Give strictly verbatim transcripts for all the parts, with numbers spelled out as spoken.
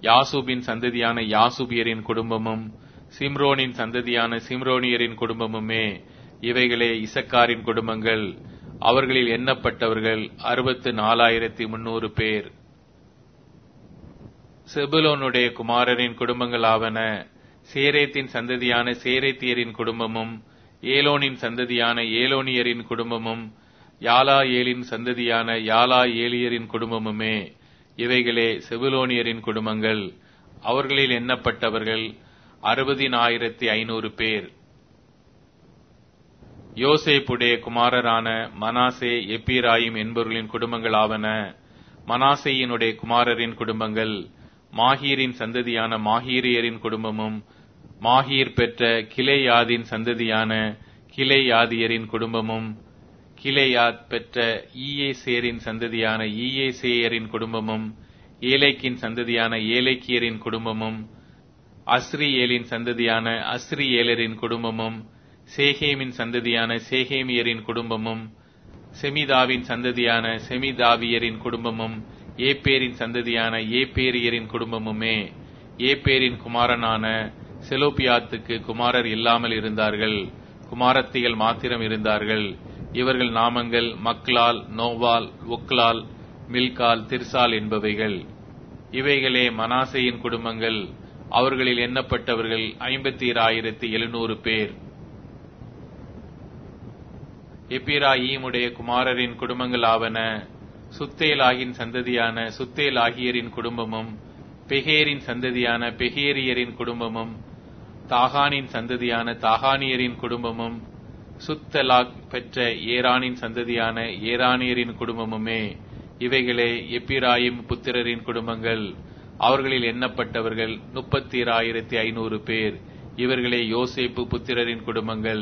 யாசூபின் சந்ததியான யாசூபியரின் குடும்பமும் சிம்ரோனின் சந்ததியான சிம்ரோனியரின் குடும்பமுமே. இவைகளே இசக்காரின் குடும்பங்கள். அவர்களில் எண்ணப்பட்டவர்கள் அறுபத்து நாலாயிரத்தி முன்னூறு பேர். செபுலோனுடைய குமாரரின் குடும்பங்களாவன. சேரேத்தின் சந்ததியான சேரேத்தியரின் குடும்பமும் ஏலோனின் சந்ததியான ஏலோனியரின் குடும்பமும் யாலாயேலின் சந்ததியான யாலாயேலியரின் குடும்பமுமே. இவைகளே செபுலோனியரின் குடும்பங்கள். அவர்களில் எண்ணப்பட்டவர்கள் அறுபதினாயிரத்தி ஐநூறு பேர். யோசேப்புடைய குமாரரான மனாசே எப்பிராயிம் என்பவர்களின் குடும்பங்களாவன. மனாசேயினுடைய குமாரரின் குடும்பங்கள் மாகீரின் சந்ததியான மாகீரியரின் குடும்பமும் மாகீர் பெற்ற கிலேயாதின் சந்ததியான கிலேயாதியரின் குடும்பமும் கிலேயாத் பெற்ற ஈயேசேரின் சந்ததியான ஈயேசேயரின் குடும்பமும் ஏலேக்கின் சந்ததியான ஏலேக்கியரின் குடும்பமும் அஸ்ரியேலின் சந்ததியான அஸ்ரியேலரின் குடும்பமும் சேகேமின் சந்ததியான சேகேமியரின் குடும்பமும் செமிதாவின் சந்ததியான செமிதாவியரின் குடும்பமும் ஏப்பேரின் சந்ததியான ஏப்பேரியரின் குடும்பமுமே. ஏப்பேரின் குமாரனான செலோப்பியாத்துக்கு குமாரர் இல்லாமல் இருந்தார்கள், குமாரத்திகள் மாத்திரம் இருந்தார்கள். இவர்கள் நாமங்கள் மக்லால், நோவால், ஒக்லால், மில்கால், திர்சால் என்பவைகள். இவைகளே மனாசேயின் குடும்பங்கள். அவர்களில் எண்ணப்பட்டவர்கள் ஐம்பத்தி ஆயிரத்தி எழுநூறு பேர். எப்பிராயீமுடைய குமாரரின் குடும்பங்களாவன. சுத்தேலாகின் சந்ததியான சுத்தேலாகியரின் குடும்பமும் பெகேரின் சந்ததியான பெகேரியரின் குடும்பமும் தாகானின் சந்ததியான தாகானியரின் குடும்பமும் சுத்தலாக் பெற்ற ஏரானின் சந்ததியான ஏரானியரின் குடும்பமுமே. இவைகளே எப்பிராயிம் புத்திரரின் குடும்பங்கள். அவர்களில் எண்ணப்பட்டவர்கள் முப்பத்தி ஆயிரத்தி ஐநூறு பேர். இவர்களே யோசேப்பு புத்திரரின் குடும்பங்கள்.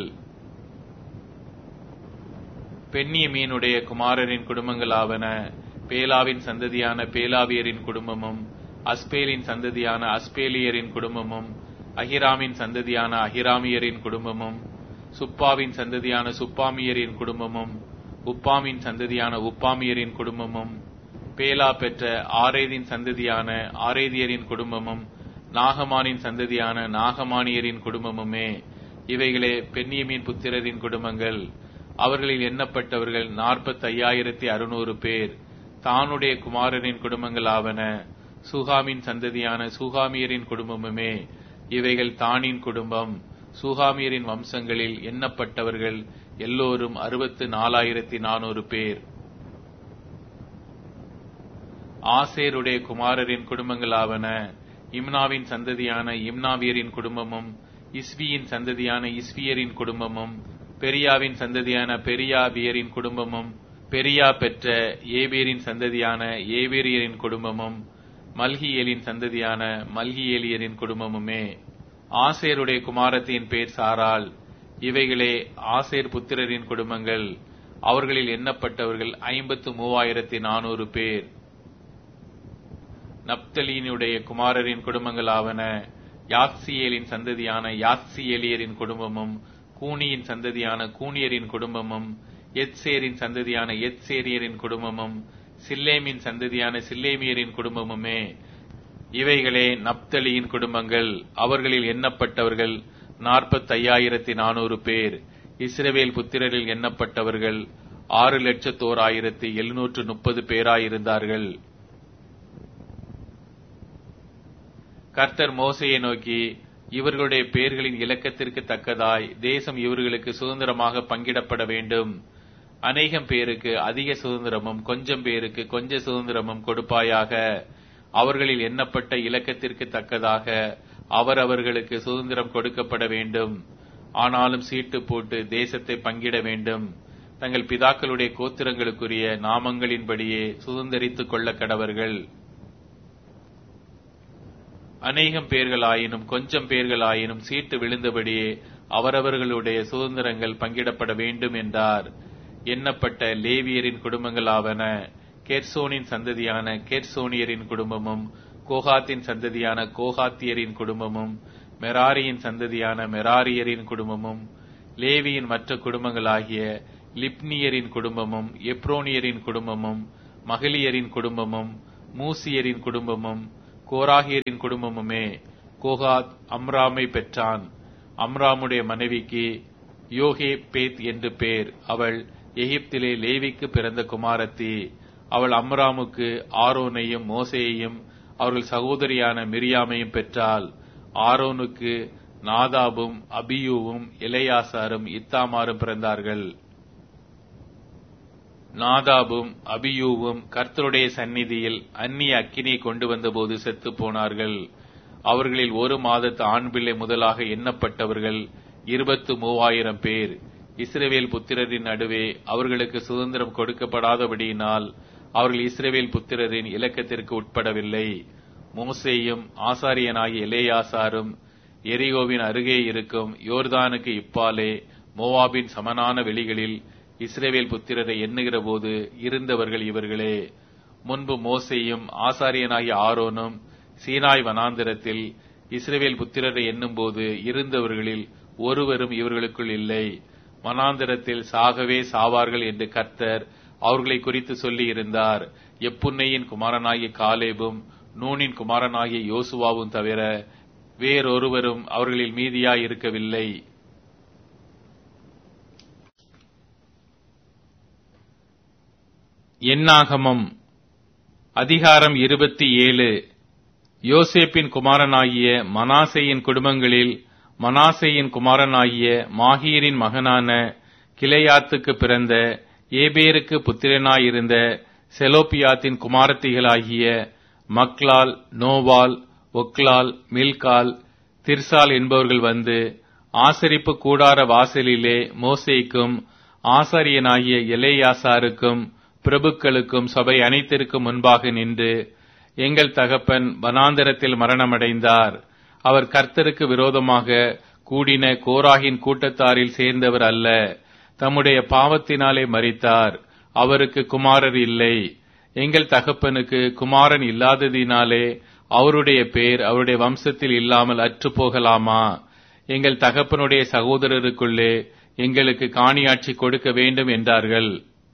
பென்யமீனுடைய குமாரரின் குடும்பங்களாவன. பேலாவின் சந்ததியான பேலாவியரின் குடும்பமும் அஸ்பேலின் சந்ததியான அஸ்பேலியரின் குடும்பமும் அகிராமின் சந்ததியான அகிராமியரின் குடும்பமும் சுப்பாவின் சந்ததியான சுப்பாமியரின் குடும்பமும் உப்பாமின் சந்ததியான உப்பாமியரின் குடும்பமும் பேலா பெற்ற ஆரேதின் சந்ததியான ஆரேதியரின் குடும்பமும் நாகமானின் சந்ததியான நாகமானியரின் குடும்பமுமே. இவைகளே பென்யமீன் புத்திரரின் குடும்பங்கள். அவர்களில் எண்ணப்பட்டவர்கள் நாற்பத்தி ஐயாயிரத்தி அறுநூறு பேர். தானுடைய குமாரரின் குடும்பங்களாவன. சுகாமின் சந்ததியான சுகாமியரின் குடும்பமுமே. இவைகள் தானின் குடும்பம். சுகாமியரின் வம்சங்களில் எண்ணப்பட்டவர்கள் எல்லோரும் அறுபத்து நாலாயிரத்தி நானூறு பேர். ஆசேருடைய குமாரரின் குடும்பங்களாவன. இம்னாவின் சந்ததியான இம்னாவியரின் குடும்பமும் இஸ்வியின் சந்ததியான இஸ்வியரின் குடும்பமும் பெரியாவின் சந்ததியான பெரியாவியரின் குடும்பமும் பெரியா பெற்ற ஏபேரின் சந்ததியான ஏபேரியரின் குடும்பமும் மல்கியேலின் சந்ததியான மல்கியேலியரின் குடும்பமுமே. ஆசேருடைய குமாரத்தின் பேர் சாராள். இவைகளே ஆசேர் புத்திரரின் குடும்பங்கள். அவர்களில் எண்ணப்பட்டவர்கள் ஐம்பத்து மூவாயிரத்தி நானூறு பேர். நப்தலீனுடைய குமாரரின் குடும்பங்களாவன. யாத்சியேலின் சந்ததியான யாத்சியேலியரின் குடும்பமும் கூனியின் சந்ததியான கூனியரின் குடும்பமும் எத்சேரின் சந்ததியான எத்சேரியரின் குடும்பமும் சில்லேமின் சந்ததியான சில்லேமியரின் குடும்பமுமே. இவைகளே நப்தலியின் குடும்பங்கள். அவர்களில் எண்ணப்பட்டவர்கள் நாற்பத்தி ஐயாயிரத்தி நானூறு பேர். இஸ்ரவேல் புத்திரரில் எண்ணப்பட்டவர்கள் ஆறு லட்சத்தோர் ஆயிரத்தி எழுநூற்று முப்பது பேராயிருந்தார்கள். கர்த்தர் மோசையை நோக்கி, இவர்களுடைய பெயர்களின் இலக்கத்திற்கு தக்கதாய் தேசம் இவர்களுக்கு சுதந்திரமாக பங்கிடப்பட வேண்டும். அநேகம் பேருக்கு அதிக சுதந்திரமும் கொஞ்சம் பேருக்கு கொஞ்ச சுதந்திரமும் கொடுப்பாயாக. அவர்களில் எண்ணப்பட்ட இலக்கத்திற்கு தக்கதாக அவரவர்களுக்கு சுதந்திரம் கொடுக்கப்பட வேண்டும். ஆனாலும் சீட்டு போட்டு தேசத்தை பங்கிட வேண்டும். தங்கள் பிதாக்களுடைய கோத்திரங்களுக்குரிய நாமங்களின்படியே சுதந்திரித்துக் கொள்ள கடவர்கள். அநேகம் பேர்களாயினும் கொஞ்சம் பேர்களாயினும் சீட்டு விழுந்தபடியே அவரவர்களுடைய சுதந்திரங்கள் பங்கிடப்பட வேண்டும் என்றார். எண்ணப்பட்ட லேவியரின் குடும்பங்களாவன. கெர்சோனின் சந்ததியான கெர்சோனியரின் குடும்பமும் கோகாத்தின் சந்ததியான கோகாத்தியரின் குடும்பமும் மெராரியின் சந்ததியான மெராரியரின் குடும்பமும் லேவியின் மற்ற குடும்பங்களாகிய லிப்னியரின் குடும்பமும் எப்ரோனியரின் குடும்பமும் மகளியரின் குடும்பமும் மூசியரின் குடும்பமும் கோராகியரின் குடும்பமுமே. கோகாத் அம்ராமை பெற்றான். அம்ராமுடைய மனைவிக்கு யோகே பேத் என்று பேர். அவள் எகிப்திலே லேவிக்கு பிறந்த குமாரத்தி. அவள் அம்ராமுக்கு ஆரோனையும் மோசேயையும் அவர்கள் சகோதரியான மிரியாமையும் பெற்றாள். ஆரோனுக்கு நாதாபும் அபியூவும் எலெயாசாரும் இத்தாமாரும் பிறந்தார்கள். நாதாபும் அபியூவும் கர்த்தருடைய சந்நிதியில் அந்நிய அக்கினியை கொண்டு வந்தபோது செத்து போனார்கள். அவர்களில் ஒரு மாதத்து ஆண் பிள்ளை முதலாக எண்ணப்பட்டவர்கள் இருபத்து மூவாயிரம் பேர். இஸ்ரவேல் புத்திரரின் நடுவே அவர்களுக்கு சுதந்திரம் கொடுக்கப்படாதபடியினால் அவர்கள் இஸ்ரவேல் புத்திரரின் இலக்கத்திற்கு உட்படவில்லை. மோசேயும் ஆசாரியனாகிய எலெயாசாரும் எரிகோவின் அருகே இருக்கும் யோர்தானுக்கு இப்பாலே மோவாபின் சமனான வெளிகளில் இஸ்ரவேல் புத்திரரை எண்ணுகிற போது இருந்தவர்கள் இவர்களே. முன்பு மோசேயும் ஆசாரியனாகிய ஆரோனும் சீனாய் வனாந்திரத்தில் இஸ்ரவேல் புத்திரரை எண்ணும் போது இருந்தவர்களில் ஒருவரும் இவர்களுக்குள் இல்லை. வனாந்திரத்தில் சாகவே சாவார்கள் என்று கர்த்தர் அவர்களை குறித்து சொல்லி இருந்தார். எப்புன்னையின் குமாரனாகிய காலேபும் நூனின் குமாரனாகிய யோசுவாவும் தவிர வேறொருவரும் அவர்களில் மீதியாய் இருக்கவில்லை. என்னாகமம் அதிகாரம் இருபத்தி ஏழு. யோசேப்பின் குமாரனாகிய மனாசேயின் குடும்பங்களில் மனாசேயின் குமாரனாகிய மாகீரின் மகனான கிளையாத்துக்கு பிறந்த ஏபேருக்கு புத்திரனாயிருந்த செலோப்பியாத்தின் குமாரத்திகளாகிய மக்லால், நோவால், ஒக்லால், மில்கால், திர்சால் என்பவர்கள் வந்து ஆசரிப்பு கூடார வாசலிலே மோசேக்கும் ஆசாரியனாகிய எலெயாசாருக்கும் பிரபுக்களுக்கும் சபை அனைத்திற்கும் முன்பாக நின்று, எங்கள் தகப்பன் வனாந்தரத்தில் மரணமடைந்தார். அவர் கர்த்தருக்கு விரோதமாக கூடின கோராகின் கூட்டத்தாரில் சேர்ந்தவர் அல்ல. தம்முடைய பாவத்தினாலே மரித்தார். அவருக்கு குமாரர் இல்லை. எங்கள் தகப்பனுக்கு குமாரன் இல்லாததினாலே அவருடைய பேர் அவருடைய வம்சத்தில் இல்லாமல் அற்று போகலாமா? எங்கள் தகப்பனுடைய சகோதரருக்குள்ளே எங்களுக்கு காணியாட்சி கொடுக்க வேண்டும் என்றார்கள்.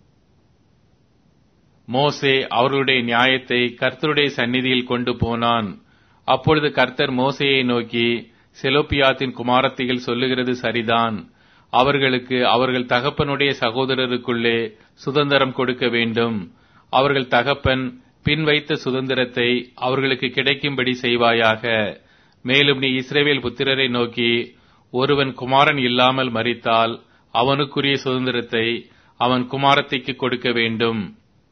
மோசே அவர்களுடைய நியாயத்தை கர்த்தருடைய சந்நிதியில் கொண்டு போனான். அப்பொழுது கர்த்தர் மோசேயை நோக்கி, செலோப்பியாத்தின் குமாரத்திகள் சொல்லுகிறது சரிதான். அவர்களுக்கு அவர்கள் தகப்பனுடைய சகோதரருக்குள்ளே சுதந்திரம் கொடுக்க வேண்டும். அவர்கள் தகப்பன் பின் வைத்த சுதந்திரத்தை அவர்களுக்கு கிடைக்கும்படி செய்வாயாக. மேலும் நீ இஸ்ரவேல் புத்திரரை நோக்கி, ஒருவன் குமாரன் இல்லாமல் மரித்தால் அவனுக்குரிய சுதந்திரத்தை அவன் குமாரத்திக்கு கொடுக்க வேண்டும்.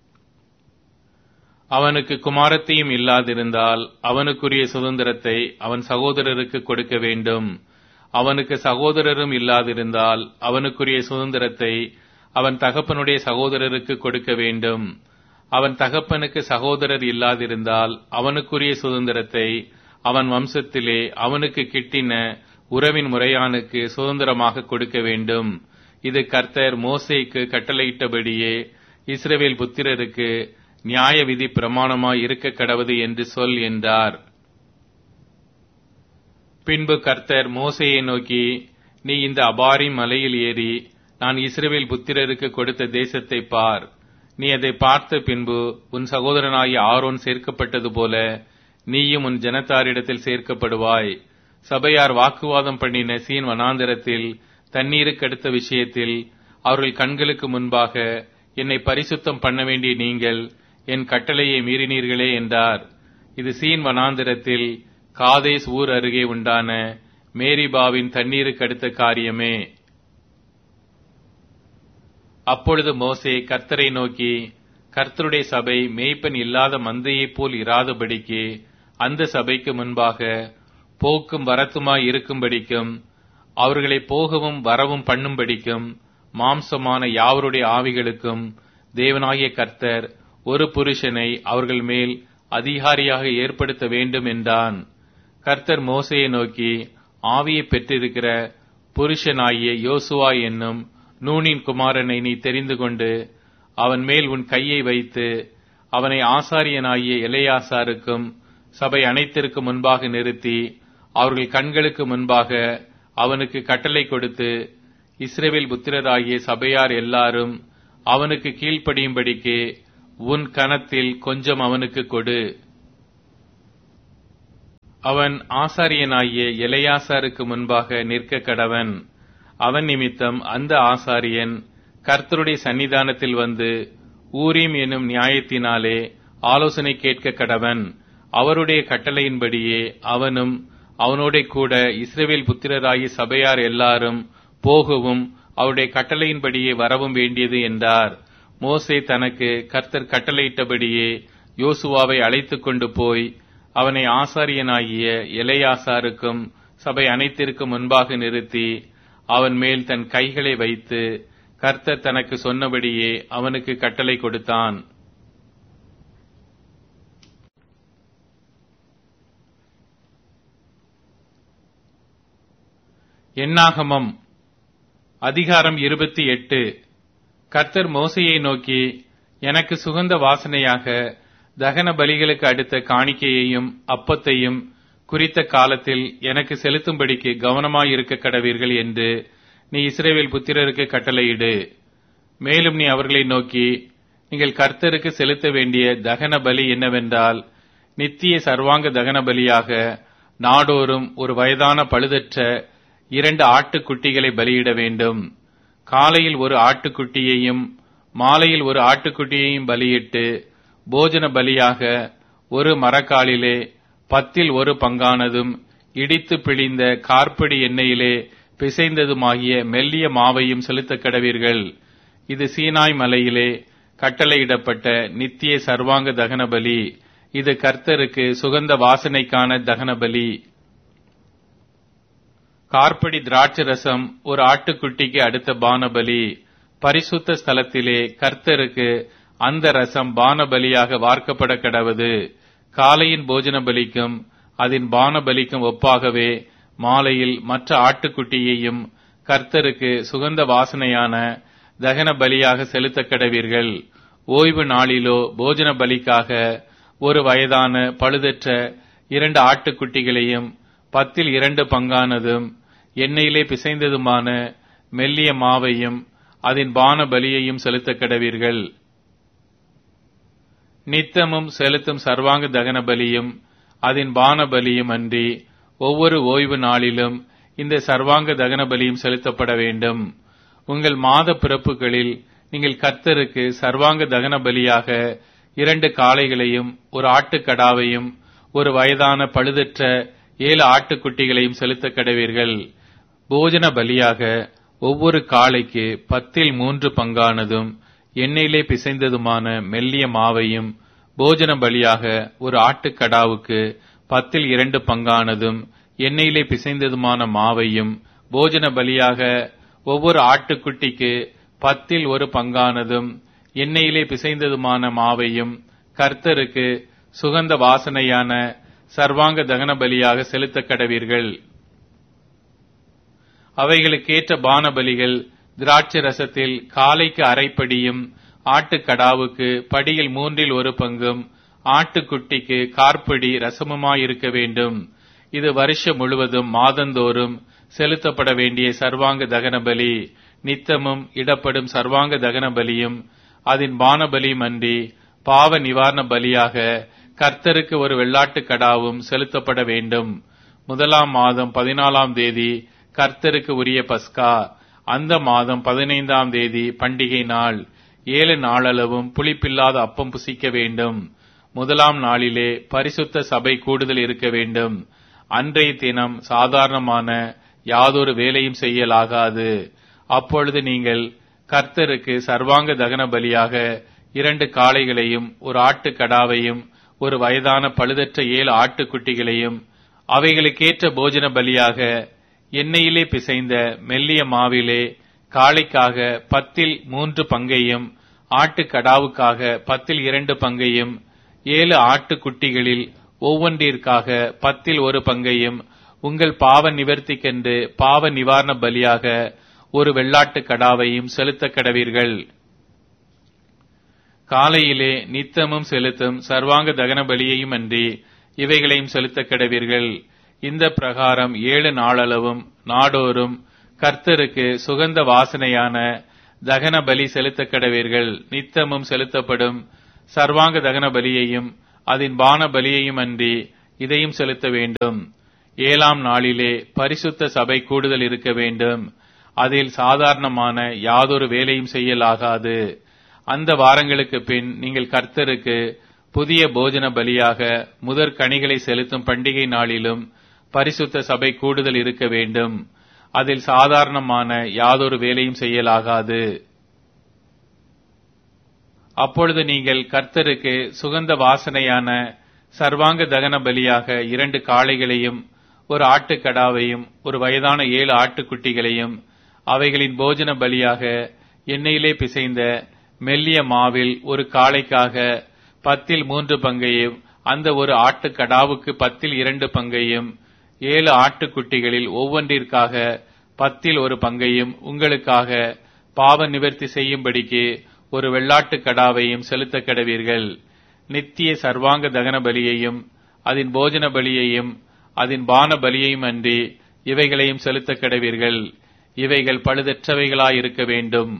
அவனுக்கு குமாரத்தையும் இல்லாதிருந்தால் அவனுக்குரிய சுதந்திரத்தை அவன் சகோதரருக்கு கொடுக்க வேண்டும். அவனுக்கு சகோதரரும் இல்லாதிருந்தால் அவனுக்குரிய சுதந்திரத்தை அவன் தகப்பனுடைய சகோதரருக்கு கொடுக்க வேண்டும். அவன் தகப்பனுக்கு சகோதரர் இல்லாதிருந்தால் அவனுக்குரிய சுதந்திரத்தை அவன் வம்சத்திலே அவனுக்கு கிட்டின உறவின் முறையானுக்கு சுதந்திரமாக கொடுக்க வேண்டும். இது கர்த்தர் மோசேக்கு கட்டளையிட்டபடியே இஸ்ரவேல் புத்திரருக்கு நியாய விதி பிரமாணமாய் இருக்க கடவது என்று சொல் என்றார். பின்பு கர்த்தர் மோசேயை நோக்கி, நீ இந்த அபாரிம் மலையில் ஏறி நான் இஸ்ரவேல் புத்திரருக்கு கொடுத்த தேசத்தை பார். நீ அதை பார்த்த பின்பு உன் சகோதரனாகிய ஆரோன் சேர்க்கப்பட்டது போல நீயும் உன் ஜனத்தாரிடத்தில் சேர்க்கப்படுவாய். சபையார் வாக்குவாதம் பண்ணின சீன் வனாந்தரத்தில் தண்ணீருக்கு அடுத்த விஷயத்தில் அவர்கள் கண்களுக்கு முன்பாக என்னை பரிசுத்தம் பண்ண வேண்டிய நீங்கள் என் கட்டளையை மீறினீர்களே என்றார். இது சீன் வனாந்திரத்தில் காதேஸ் ஊர் அருகே உண்டான மேரிபாவின் தண்ணீருக்கு அடுத்த காரியமே. அப்பொழுது மோசே கர்த்தரை நோக்கி, கர்த்தருடைய சபை மேய்ப்பன் இல்லாத மந்தையைப் போல் இராதபடிக்கு அந்த சபைக்கு முன்பாக போக்கும் வரத்துமாய் இருக்கும்படிக்கும் அவர்களை போகவும் வரவும் பண்ணும்படிக்கும் மாம்சமான யாவருடைய ஆவிகளுக்கும் தேவனாகிய கர்த்தர் ஒரு புருஷனை அவர்கள் மேல் அதிகாரியாக ஏற்படுத்த வேண்டும் என்றான். கர்த்தர் மோசேயை நோக்கி, ஆவியை பெற்றிருக்கிற புருஷனாகிய யோசுவா என்னும் நூனின் குமாரனை நீ தெரிந்து கொண்டு அவன் மேல் உன் கையை வைத்து அவனை ஆசாரியனாகிய எலெயாசாருக்கும் சபை அனைத்திற்கு முன்பாக நிறுத்தி அவர்கள் கண்களுக்கு முன்பாக அவனுக்கு கட்டளை கொடுத்து, இஸ்ரவேல் புத்திரராகிய சபையார் எல்லாரும் அவனுக்கு கீழ்ப்படியும்படிக்கு உன் கனத்தில் கொஞ்சம் அவனுக்கு கொடு. அவன் ஆசாரியனாகிய எலெயாசாருக்கு முன்பாக நிற்க கடவன். அவன் நிமித்தம் அந்த ஆசாரியன் கர்த்தருடைய சன்னிதானத்தில் வந்து ஊரீம் என்னும் நியாயத்தினாலே ஆலோசனை கேட்க கடவன். அவருடைய கட்டளையின்படியே அவனும் அவனோட கூட இஸ்ரவேல் புத்திரராகிய சபையார் எல்லாரும் போகவும் அவருடைய கட்டளையின்படியே வரவும் வேண்டியது என்றார். மோசே தனக்கு கர்த்தர் கட்டளையிட்டபடியே யோசுவாவை அழைத்துக் கொண்டு போய் அவனை ஆசாரியனாகிய எலெயாசாருக்கும் சபை அனைத்திற்கும் முன்பாக நிறுத்தி அவன் மேல் தன் கைகளை வைத்து கர்த்தர் தனக்கு சொன்னபடியே அவனுக்கு கட்டளை கொடுத்தான். என்னாகமம் அதிகாரம் இருபத்தி எட்டு. கர்த்தர் மோசேயை நோக்கி, எனக்கு சுகந்த வாசனையாக தகன பலிகளுக்கு அடுத்த காணிக்கையையும் அப்பத்தையும் குறித்த காலத்தில் எனக்கு செலுத்தும்படிக்கு கவனமாயிருக்க கடவீர்கள் என்று நீ இஸ்ரவேல் புத்திரருக்கு கட்டளையிடு. மேலும் நீ அவர்களை நோக்கி, நீங்கள் கர்த்தருக்கு செலுத்த வேண்டிய தகன பலி என்னவென்றால், நித்திய சர்வாங்க தகன பலியாக நாடோறும் ஒரு வயதான பழுதற்ற இரண்டு ஆட்டுக்குட்டிகளை பலியிட வேண்டும். காலையில் ஒரு ஆட்டுக்குட்டியையும் மாலையில் ஒரு ஆட்டுக்குட்டியையும் பலியிட்டு போஜன பலியாக ஒரு மரக்காலிலே பத்தில் ஒரு பங்கானதும் இடித்து பிழிந்த கார்ப்படி எண்ணெயிலே பிசைந்ததுமாகிய மெல்லிய மாவையும் செலுத்த கடவீர்கள். இது சீனாய் மலையிலே கட்டளையிடப்பட்ட நித்திய சர்வாங்க தகன பலி. இது கர்த்தருக்கு சுகந்த வாசனைக்கான தகன பலி. கார்ப்படி திராட்சை ரசம் ஒரு ஆட்டுக்குட்டிக்கு அடுத்த பானபலி. பரிசுத்த ஸ்தலத்திலே கர்த்தருக்கு அந்த ரசம் பானபலியாக வார்க்கப்பட கடவது. காலையின் போஜன பலிக்கும் அதன் பானபலிக்கும் ஒப்பாகவே மாலையில் மற்ற ஆட்டுக்குட்டியையும் கர்த்தருக்கு சுகந்த வாசனையான தகன பலியாக செலுத்த கடவீர்கள். ஓய்வு நாளிலோ போஜன பலிக்காக ஒரு வயதான பழுதற்ற இரண்டு ஆட்டுக்குட்டிகளையும் பத்தில் இரண்டு பங்கானதும் எண்ணெயிலே பிசைந்ததுமான மெல்லிய மாவையும் அதன் பான பலியையும் செலுத்த கடவீர்கள். நித்தமும் செலுத்தும் சர்வாங்க தகன பலியும் அதன் பான பலியும் அன்றி ஒவ்வொரு ஓய்வு நாளிலும் இந்த சர்வாங்க தகன பலியும் செலுத்தப்பட வேண்டும். உங்கள் மாத பிறப்புகளில் நீங்கள் கர்த்தருக்கு சர்வாங்க தகன பலியாக இரண்டு காளைகளையும் ஒரு ஆட்டுக்கடாவையும் ஒரு வயதான பழுதற்ற ஏழு ஆட்டுக்குட்டிகளையும் செலுத்த கடவீர்கள். போஜன பலியாக ஒவ்வொரு காளைக்கு பத்தில் மூன்று பங்கானதும் எண்ணெயிலே பிசைந்ததுமான மெல்லிய மாவையும், போஜன பலியாக ஒரு ஆட்டுக்கடாவுக்கு பத்தில் இரண்டு பங்கானதும் எண்ணெயிலே பிசைந்ததுமான மாவையும், போஜன பலியாக ஒவ்வொரு ஆட்டுக்குட்டிக்கு பத்தில் ஒரு பங்கானதும் எண்ணெயிலே பிசைந்ததுமான மாவையும் கர்த்தருக்கு சுகந்த வாசனையான சர்வாங்க தகன பலியாக செலுத்த கடவீர்கள். அவைகளுக்கேற்ற பான பலிகள் திராட்சை ரசத்தில் காலைக்கு அரைப்படியும், ஆட்டுக்கடாவுக்கு படியில் மூன்றில் ஒரு பங்கும், ஆட்டுக்குட்டிக்கு கார்படி ரசமுமாயிருக்க வேண்டும். இது வருஷம் முழுவதும் மாதந்தோறும் செலுத்தப்பட வேண்டிய சர்வாங்க தகன பலி. நித்தமும் இடப்படும் சர்வாங்க தகன பலியும் அதன் பான பலியும் அன்றி பாவ நிவாரண பலியாக கர்த்தருக்கு ஒரு வெள்ளாட்டு கடாவும் செலுத்தப்பட வேண்டும். முதலாம் மாதம் பதினாலாம் தேதி கர்த்தருக்கு உரிய பஸ்கா. அந்த மாதம் பதினைந்தாம் தேதி பண்டிகை நாள். ஏழு நாளளவும் புளிப்பில்லாத அப்பம் புசிக்க வேண்டும். முதலாம் நாளிலே பரிசுத்த சபை கூடுதல் இருக்க வேண்டும். அன்றைய தினம் சாதாரணமான யாதொரு வேலையும் செய்யலாகாது. அப்பொழுது நீங்கள் கர்த்தருக்கு சர்வாங்க தகன பலியாக இரண்டு காளைகளையும் ஒரு ஆட்டுக்கடாவையும் ஒரு வயதான பழுதற்ற ஏழு ஆட்டுக்குட்டிகளையும், அவைகளுக்கேற்ற போஜன பலியாக எண்ணெயிலே பிசைந்த மெல்லிய மாவிலே காளைக்காக பத்தில் மூன்று பங்கையும், ஆட்டுக்கடாவுக்காக பத்தில் இரண்டு பங்கையும், ஏழு ஆட்டுக்குட்டிகளில் ஒவ்வொன்றிற்காக பத்தில் ஒரு பங்கையும், உங்கள் பாவ நிவர்த்திக்கென்று பாவ நிவாரண பலியாக ஒரு வெள்ளாட்டு கடாவையும் செலுத்த கடவீர்கள். காலையிலே நித்தமும் செலுத்தும் சர்வாங்க தகன பலியையும் அன்றி இவைகளையும் செலுத்த கடவீர்கள். இந்த பிரகாரம் ஏழு நாளளவும் நாடோறும் கர்த்தருக்கு சுகந்த வாசனையான தகன பலி செலுத்த கடவீர்கள். நித்தமும் செலுத்தப்படும் சர்வாங்க தகன பலியையும் அதன் பான பலியையும் அன்றி இதையும் செலுத்த வேண்டும். ஏழாம் நாளிலே பரிசுத்த சபை கூடுதல் இருக்க வேண்டும். அதில் சாதாரணமான யாதொரு வேலையும் செய்யலாகாது. அந்த வாரங்களுக்கு பின் நீங்கள் கர்த்தருக்கு புதிய போஜன பலியாக முதற் கனிகளை செலுத்தும் பண்டிகை நாளிலும் பரிசுத்த சபை கூடுதல் இருக்க வேண்டும். அதில் சாதாரணமான யாதொரு வேலையும் செய்யலாகாது. அப்பொழுது நீங்கள் கர்த்தருக்கு சுகந்த வாசனையான சர்வாங்க தகன பலியாக இரண்டு காளைகளையும் ஒரு ஆட்டுக்கடாவையும் ஒரு வயதான ஏழு ஆட்டுக்குட்டிகளையும் அவைகளின் போஜன பலியாக எண்ணெயிலே பிசைந்த மெல்லிய மாவில் ஒரு காளைக்காக பத்தில் மூன்று பங்கையும் அந்த ஒரு ஆட்டுக்கடாவுக்கு பத்தில் இரண்டு பங்கையும் ஏழு ஆட்டுக்குட்டிகளில் ஒவ்வொன்றிற்காக பத்தில் ஒரு பங்கையும் உங்களுக்காக பாவ நிவர்த்தி செய்யும்படிக்கு ஒரு வெள்ளாட்டு கடாவையும் செலுத்த கடவீர்கள். நித்திய சர்வாங்க தகன பலியையும் அதன் போஜன பலியையும் அதன் பான பலியையும் அன்றி இவைகளையும் செலுத்த கடவீர்கள். இவைகள் பழுதற்றவைகளாயிருக்க வேண்டும்.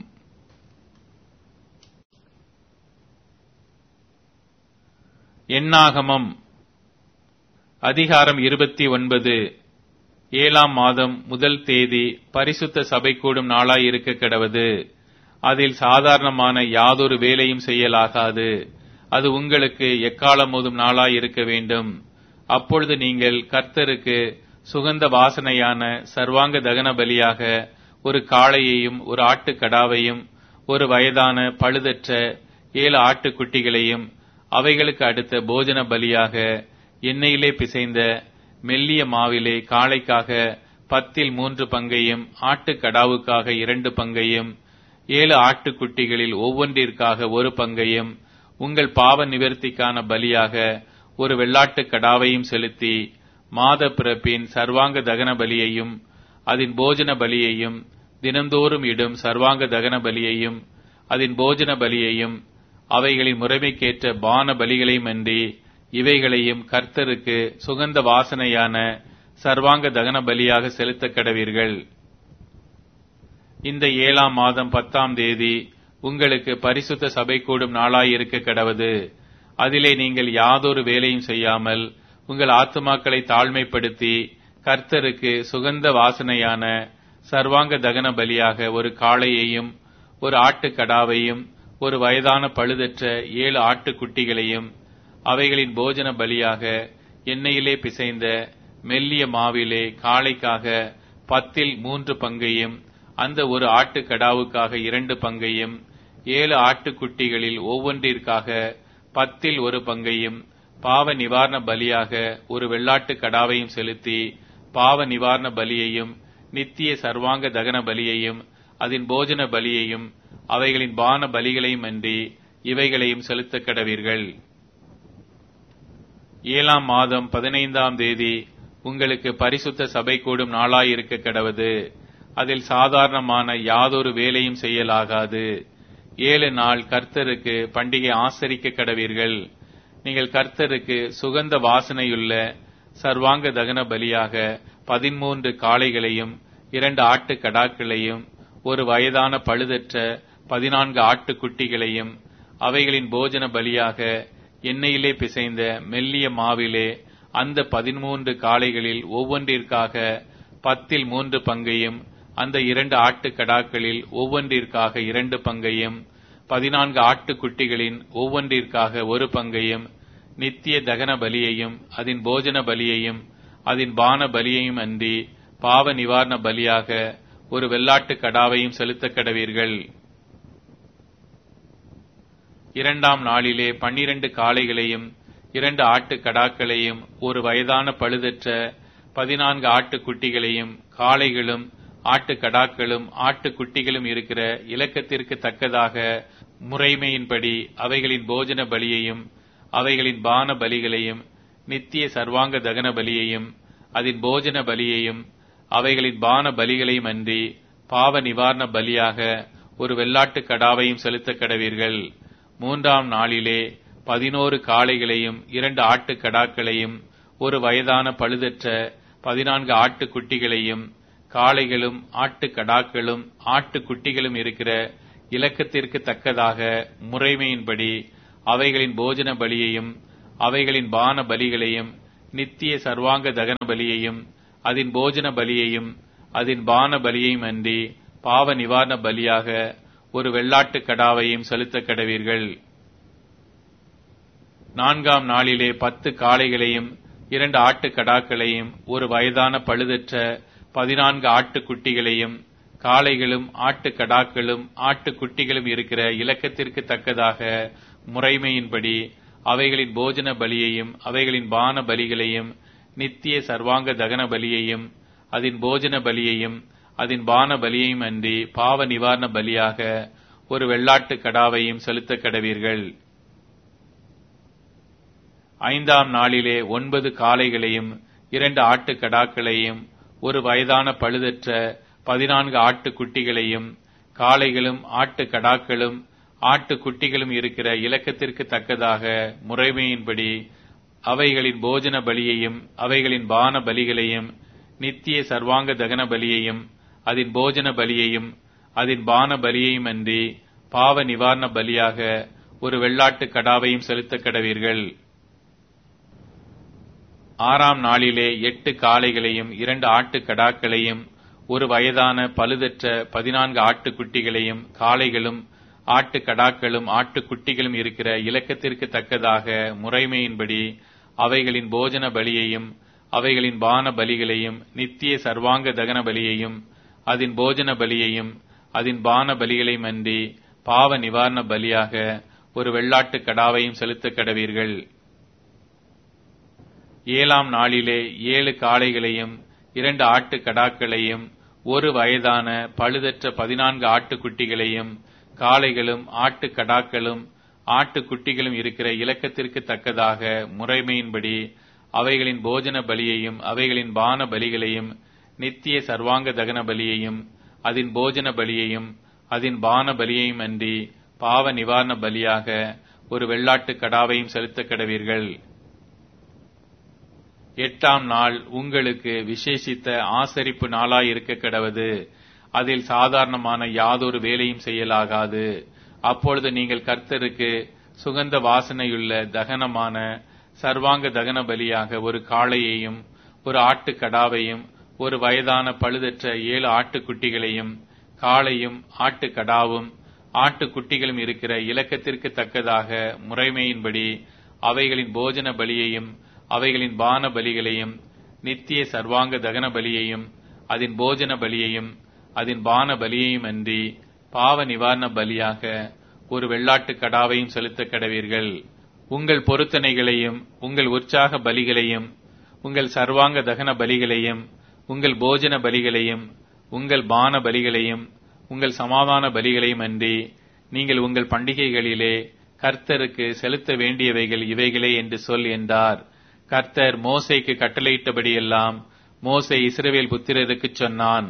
எண்ணாகமம் அதிகாரம் இருபத்தி ஒன்பது. ஏழாம் மாதம் முதல் தேதி பரிசுத்த சபை கூடும் நாளாய் இருக்க கடவது. அதில் சாதாரணமான யாதொரு வேலையும் செய்யலாகாது. அது உங்களுக்கு எக்காலம் மோதும் நாளாய் இருக்க வேண்டும். அப்பொழுது நீங்கள் கர்த்தருக்கு சுகந்த வாசனையான சர்வாங்க தகன பலியாக ஒரு காளையையும் ஒரு ஆட்டுக்கடாவையும் ஒரு வயதான பழுதற்ற ஏழு ஆட்டுக்குட்டிகளையும் அவைகளுக்கு அடுத்த போஜன பலியாக எண்ணெயிலே பிசைந்த மெல்லிய மாவிலே காளைக்காக பத்தில் மூன்று பங்கையும் ஆட்டுக்கடாவுக்காக இரண்டு பங்கையும் ஏழு ஆட்டுக்குட்டிகளில் ஒவ்வொன்றிற்காக ஒரு பங்கையும் உங்கள் பாவ நிவர்த்திக்கான பலியாக ஒரு வெள்ளாட்டுக் கடாவையும் செலுத்தி மாத பிறப்பின் சர்வாங்க தகன பலியையும் அதன் போஜன பலியையும் தினந்தோறும் இடும் சர்வாங்க தகன பலியையும் அதன் போஜன பலியையும் அவைகளின் முறைமைக்கேற்ற பான பலிகளையும் அன்றி இவைகளையும் கர்த்தருக்கு சுகந்த வாசனையான சர்வாங்க தகன பலியாக செலுத்த கடவீர்கள். இந்த ஏழாம் மாதம் பத்தாம் தேதி உங்களுக்கு பரிசுத்த சபை கூடும் நாளாயிருக்க கடவது. அதிலே நீங்கள் யாதொரு வேலையும் செய்யாமல் உங்கள் ஆத்துமாக்களை தாழ்மைப்படுத்தி கர்த்தருக்கு சுகந்த வாசனையான சர்வாங்க தகன பலியாக ஒரு காளையையும் ஒரு ஆட்டுக்கடாவையும் ஒரு வயதான பழுதற்ற ஏழு ஆட்டுக்குட்டிகளையும் அவைகளின் போஜன பலியாக எண்ணெயிலே பிசைந்த மெல்லிய மாவிலே காளைக்காக பத்தில் மூன்று பங்கையும் அந்த ஒரு ஆட்டுக்கடாவுக்காக இரண்டு பங்கையும் ஏழு ஆட்டுக்குட்டிகளில் ஒவ்வொன்றிற்காக பத்தில் ஒரு பங்கையும் பாவ நிவாரண பலியாக ஒரு வெள்ளாட்டு கடாவையும் செலுத்தி பாவ நிவாரண பலியையும் நித்திய சர்வாங்க தகன பலியையும் அதன் போஜன பலியையும் அவைகளின் பான பலிகளையும் அன்றி இவைகளையும் செலுத்த கடவீர்கள். ஏழாம் மாதம் பதினைந்தாம் தேதி உங்களுக்கு பரிசுத்த சபை கூடும் நாளாயிருக்க கடவது. அதில் சாதாரணமான யாதொரு வேலையும் செய்யலாகாது. ஏழு நாள் கர்த்தருக்கு பண்டிகை ஆசரிக்க கடவீர்கள். நீங்கள் கர்த்தருக்கு சுகந்த வாசனையுள்ள சர்வாங்க தகன பலியாக பதிமூன்று காளைகளையும் இரண்டு ஆட்டு கடாக்களையும் ஒரு வயதான பழுதற்ற பதினான்கு ஆட்டுக்குட்டிகளையும் அவைகளின் போஜன பலியாக எண்ணெயிலே பிசைந்த மெல்லிய மாவிலே அந்த பதிமூன்று காளைகளில் ஒவ்வொன்றிற்காக பத்தில் மூன்று பங்கையும் அந்த இரண்டு ஆட்டு கடாக்களில் ஒவ்வொன்றிற்காக இரண்டு பங்கையும் பதினான்கு ஆட்டுக்குட்டிகளின் ஒவ்வொன்றிற்காக ஒரு பங்கையும் நித்திய தகன பலியையும் அதன் போஜன பலியையும் அதன் பான பலியையும் அன்றி பாவ நிவாரண பலியாக ஒரு வெள்ளாட்டு கடாவையும் செலுத்த கடவீர்கள். இரண்டாம் நாளிலே பன்னிரண்டு காளைகளையும் இரண்டு ஆட்டு கடாக்களையும் ஒரு வயதான பழுதற்ற பதினான்கு ஆட்டுக்குட்டிகளையும் காளைகளும் ஆட்டு கடாக்களும் ஆட்டுக்குட்டிகளும் இருக்கிற இலக்கத்திற்கு தக்கதாக முறைமையின்படி அவைகளின் போஜன பலியையும் அவைகளின் பான பலிகளையும் நித்திய சர்வாங்க தகன பலியையும் அதன் போஜன பலியையும் அவைகளின் பான பலிகளையும் அன்றி பாவ நிவாரண பலியாக ஒரு வெள்ளாட்டு கடாவையும் செலுத்த கடவீர்கள். மூன்றாம் நாளிலே பதினோரு காளைகளையும் இரண்டு ஆட்டு கடாக்களையும் ஒரு வயதான பழுதற்ற பதினான்கு ஆட்டுக்குட்டிகளையும் காளைகளும் ஆட்டு கடாக்களும் ஆட்டுக்குட்டிகளும் இருக்கிற இலக்கத்திற்கு தக்கதாக முறைமையின்படி அவைகளின் போஜன பலியையும் அவைகளின் பான பலிகளையும் நித்திய சர்வாங்க தகன பலியையும் அதன் போஜன பலியையும் அதன் பான பலியையும் அன்றி பாவ நிவாரண பலியாக ஒரு வெள்ளாட்டு கடாவையும் செலுத்த கடவீர்கள். நான்காம் நாளிலே பத்து காளைகளையும் இரண்டு ஆட்டு கடாக்களையும் ஒரு வயதான பழுதற்ற பதினான்கு ஆட்டுக்குட்டிகளையும், காளைகளும் ஆட்டு கடாக்களும் ஆட்டுக்குட்டிகளும் இருக்கிற இலக்கத்திற்கு தக்கதாக முறைமையின்படி அவைகளின் போஜன பலியையும் அவைகளின் பான பலிகளையும் நித்திய சர்வாங்க தகன பலியையும் அதன் போஜன பலியையும் அதன் பான பலியையும் அன்றி பாவ நிவாரண பலியாக ஒரு வெள்ளாட்டு கடாவையும் செலுத்த கடவீர்கள். ஐந்தாம் நாளிலே ஒன்பது காளைகளையும் இரண்டு ஆட்டு கடாக்களையும் ஒரு வயதான பழுதற்ற பதினான்கு ஆட்டுக்குட்டிகளையும், காளைகளும் ஆட்டு கடாக்களும் ஆட்டுக்குட்டிகளும் இருக்கிற இலக்கத்திற்கு தக்கதாக முறைமையின்படி அவைகளின் போஜன பலியையும் அவைகளின் பான பலிகளையும் நித்திய சர்வாங்க தகன பலியையும் அதன் போஜன பலியையும் அதன் பான பலியையும் அன்றி பாவ நிவாரண பலியாக ஒரு வெள்ளாட்டு கடாவையும் செலுத்த கடவீர்கள். ஆறாம் நாளிலே எட்டு காளைகளையும் இரண்டு ஆட்டு கடாக்களையும் ஒரு வயதான பழுதற்ற பதினான்கு ஆட்டுக்குட்டிகளையும், காளைகளும் ஆட்டு கடாக்களும் ஆட்டுக்குட்டிகளும் இருக்கிற இலக்கத்திற்கு தக்கதாக முறைமையின்படி அவைகளின் போஜன பலியையும் அவைகளின் பான பலிகளையும் நித்திய சர்வாங்க தகன பலியையும் அதன் போஜன பலியையும் அதன் பான பலிகளையும் அன்றி பாவ நிவாரண பலியாக ஒரு வெள்ளாட்டு கடாவையும் செலுத்த கடவீர்கள். ஏழாம் நாளிலே ஏழு காளைகளையும் இரண்டு ஆட்டு கடாக்களையும் ஒரு வயதான பழுதற்ற பதினான்கு ஆட்டுக்குட்டிகளையும், காளைகளும் ஆட்டு கடாக்களும் ஆட்டுக்குட்டிகளும் இருக்கிற இலக்கத்திற்கு தக்கதாக முறைமையின்படி அவைகளின் போஜன பலியையும் அவைகளின் பான பலிகளையும் நித்திய சர்வாங்க தகன பலியையும் அதன் போஜன பலியையும் அதன் பான பலியையும் அன்றி பாவ நிவாரண பலியாக ஒரு வெள்ளாட்டு கடாவையும் செலுத்த கடவீர்கள். எட்டாம் நாள் உங்களுக்கு விசேஷித்த ஆசரிப்பு நாளாயிருக்க கடவது. அதில் சாதாரணமான யாதொரு வேலையும் செய்யலாகாது. அப்பொழுது நீங்கள் கர்த்தருக்கு சுகந்த வாசனையுள்ள தகனமான சர்வாங்க தகன பலியாக ஒரு காளையையும் ஒரு ஆட்டு கடாவையும் ஒரு வயதான பழுதற்ற ஏழு ஆட்டுக்குட்டிகளையும், காளையும் ஆட்டு கடாவும் ஆட்டுக்குட்டிகளும் இருக்கிற இலக்கத்திற்கு தக்கதாக முறைமையின்படி அவைகளின் போஜன பலியையும் அவைகளின் பான பலிகளையும் நித்திய சர்வாங்க தகன பலியையும் அதன் போஜன பலியையும் அதன் பான பலியையும் அன்றி பாவ நிவாரண பலியாக ஒரு வெள்ளாட்டு கடாவையும் செலுத்த கடவீர்கள். உங்கள் பொருத்தனைகளையும் உங்கள் உற்சாக பலிகளையும் உங்கள் சர்வாங்க தகன பலிகளையும் உங்கள் போஜன பலிகளையும் உங்கள் பான பலிகளையும் உங்கள் சமாதான பலிகளையும் அன்றி நீங்கள் உங்கள் பண்டிகைகளிலே கர்த்தருக்கு செலுத்த வேண்டியவைகள் இவைகளே என்று சொல் என்றார். கர்த்தர் மோசேக்கு கட்டளையிட்டபடியெல்லாம் மோசே இஸ்ரவேல் புத்திரருக்கு சொன்னான்.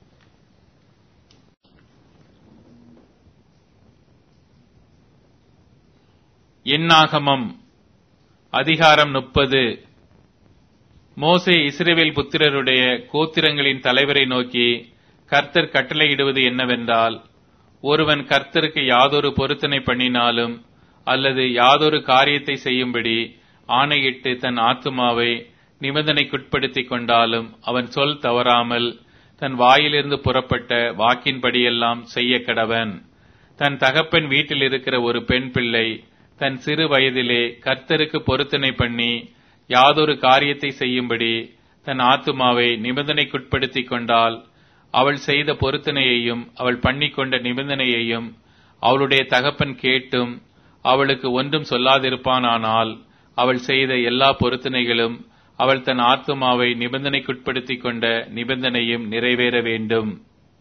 என்னாகமம் அதிகாரம் முப்பது. மோசே இஸ்ரவேல் புத்திரருடைய கோத்திரங்களின் தலைவரை நோக்கி, கர்த்தர் கட்டளையிடுவது என்னவென்றால், ஒருவன் கர்த்தருக்கு யாதொரு பொருத்தனை பண்ணினாலும் அல்லது யாதொரு காரியத்தை செய்யும்படி ஆணையிட்டு தன் ஆத்துமாவை நிபந்தனைக்குட்படுத்திக் கொண்டாலும் அவன் சொல் தவறாமல் தன் வாயிலிருந்து புறப்பட்ட வாக்கின்படியெல்லாம் செய்ய கடவன். தன் தகப்பன் வீட்டில் இருக்கிற ஒரு பெண் பிள்ளை தன் சிறு வயதிலே கர்த்தருக்கு பொருத்தனை பண்ணி யாதொரு காரியத்தை செய்யும்படி தன் ஆத்துமாவை நிபந்தனைக்குட்படுத்திக் கொண்டால் அவள் செய்த பொருத்தனையையும் அவள் பண்ணிக்கொண்ட நிபந்தனையையும் அவளுடைய தகப்பன் கேட்டும் அவளுக்கு ஒன்றும் சொல்லாதிருப்பானானால் அவள் செய்த எல்லா பொருத்தனைகளும் அவள் தன் ஆத்துமாவை நிபந்தனைக்குட்படுத்திக் கொண்ட நிபந்தனையும் நிறைவேற வேண்டும்.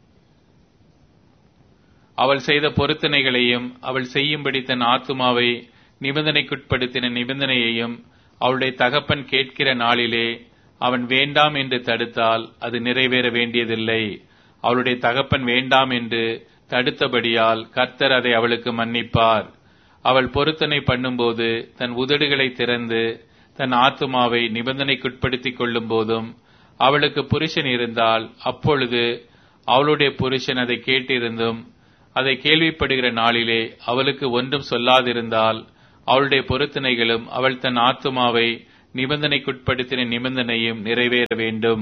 அவள் செய்த பொருத்தனைகளையும் அவள் செய்யும்படி தன் ஆத்துமாவை நிபந்தனைக்குட்படுத்தின நிபந்தனையையும் அவளுடைய தகப்பன் கேட்கிற நாளிலே அவன் வேண்டாம் என்று தடுத்தால் அது நிறைவேற வேண்டியதில்லை. அவளுடைய தகப்பன் வேண்டாம் என்று தடுத்தபடியால் கர்த்தர் அதை அவளுக்கு மன்னிப்பார். அவள் பொருத்தனை பண்ணும்போது தன் உதடுகளை திறந்து தன் ஆத்துமாவை நிபந்தனைக்குட்படுத்திக் கொள்ளும் போதும் அவளுக்கு புருஷன் இருந்தால் அப்பொழுது அவளுடைய புருஷன் அதை கேட்டிருந்தும் அதை கேள்விப்படுகிற நாளிலே அவளுக்கு ஒன்றும் சொல்லாதிருந்தால் அவளுடைய பொருத்தனைகளும் அவள் தன் ஆத்துமாவை நிபந்தனைக்குட்படுத்தின நிபந்தனையும் நிறைவேற வேண்டும்.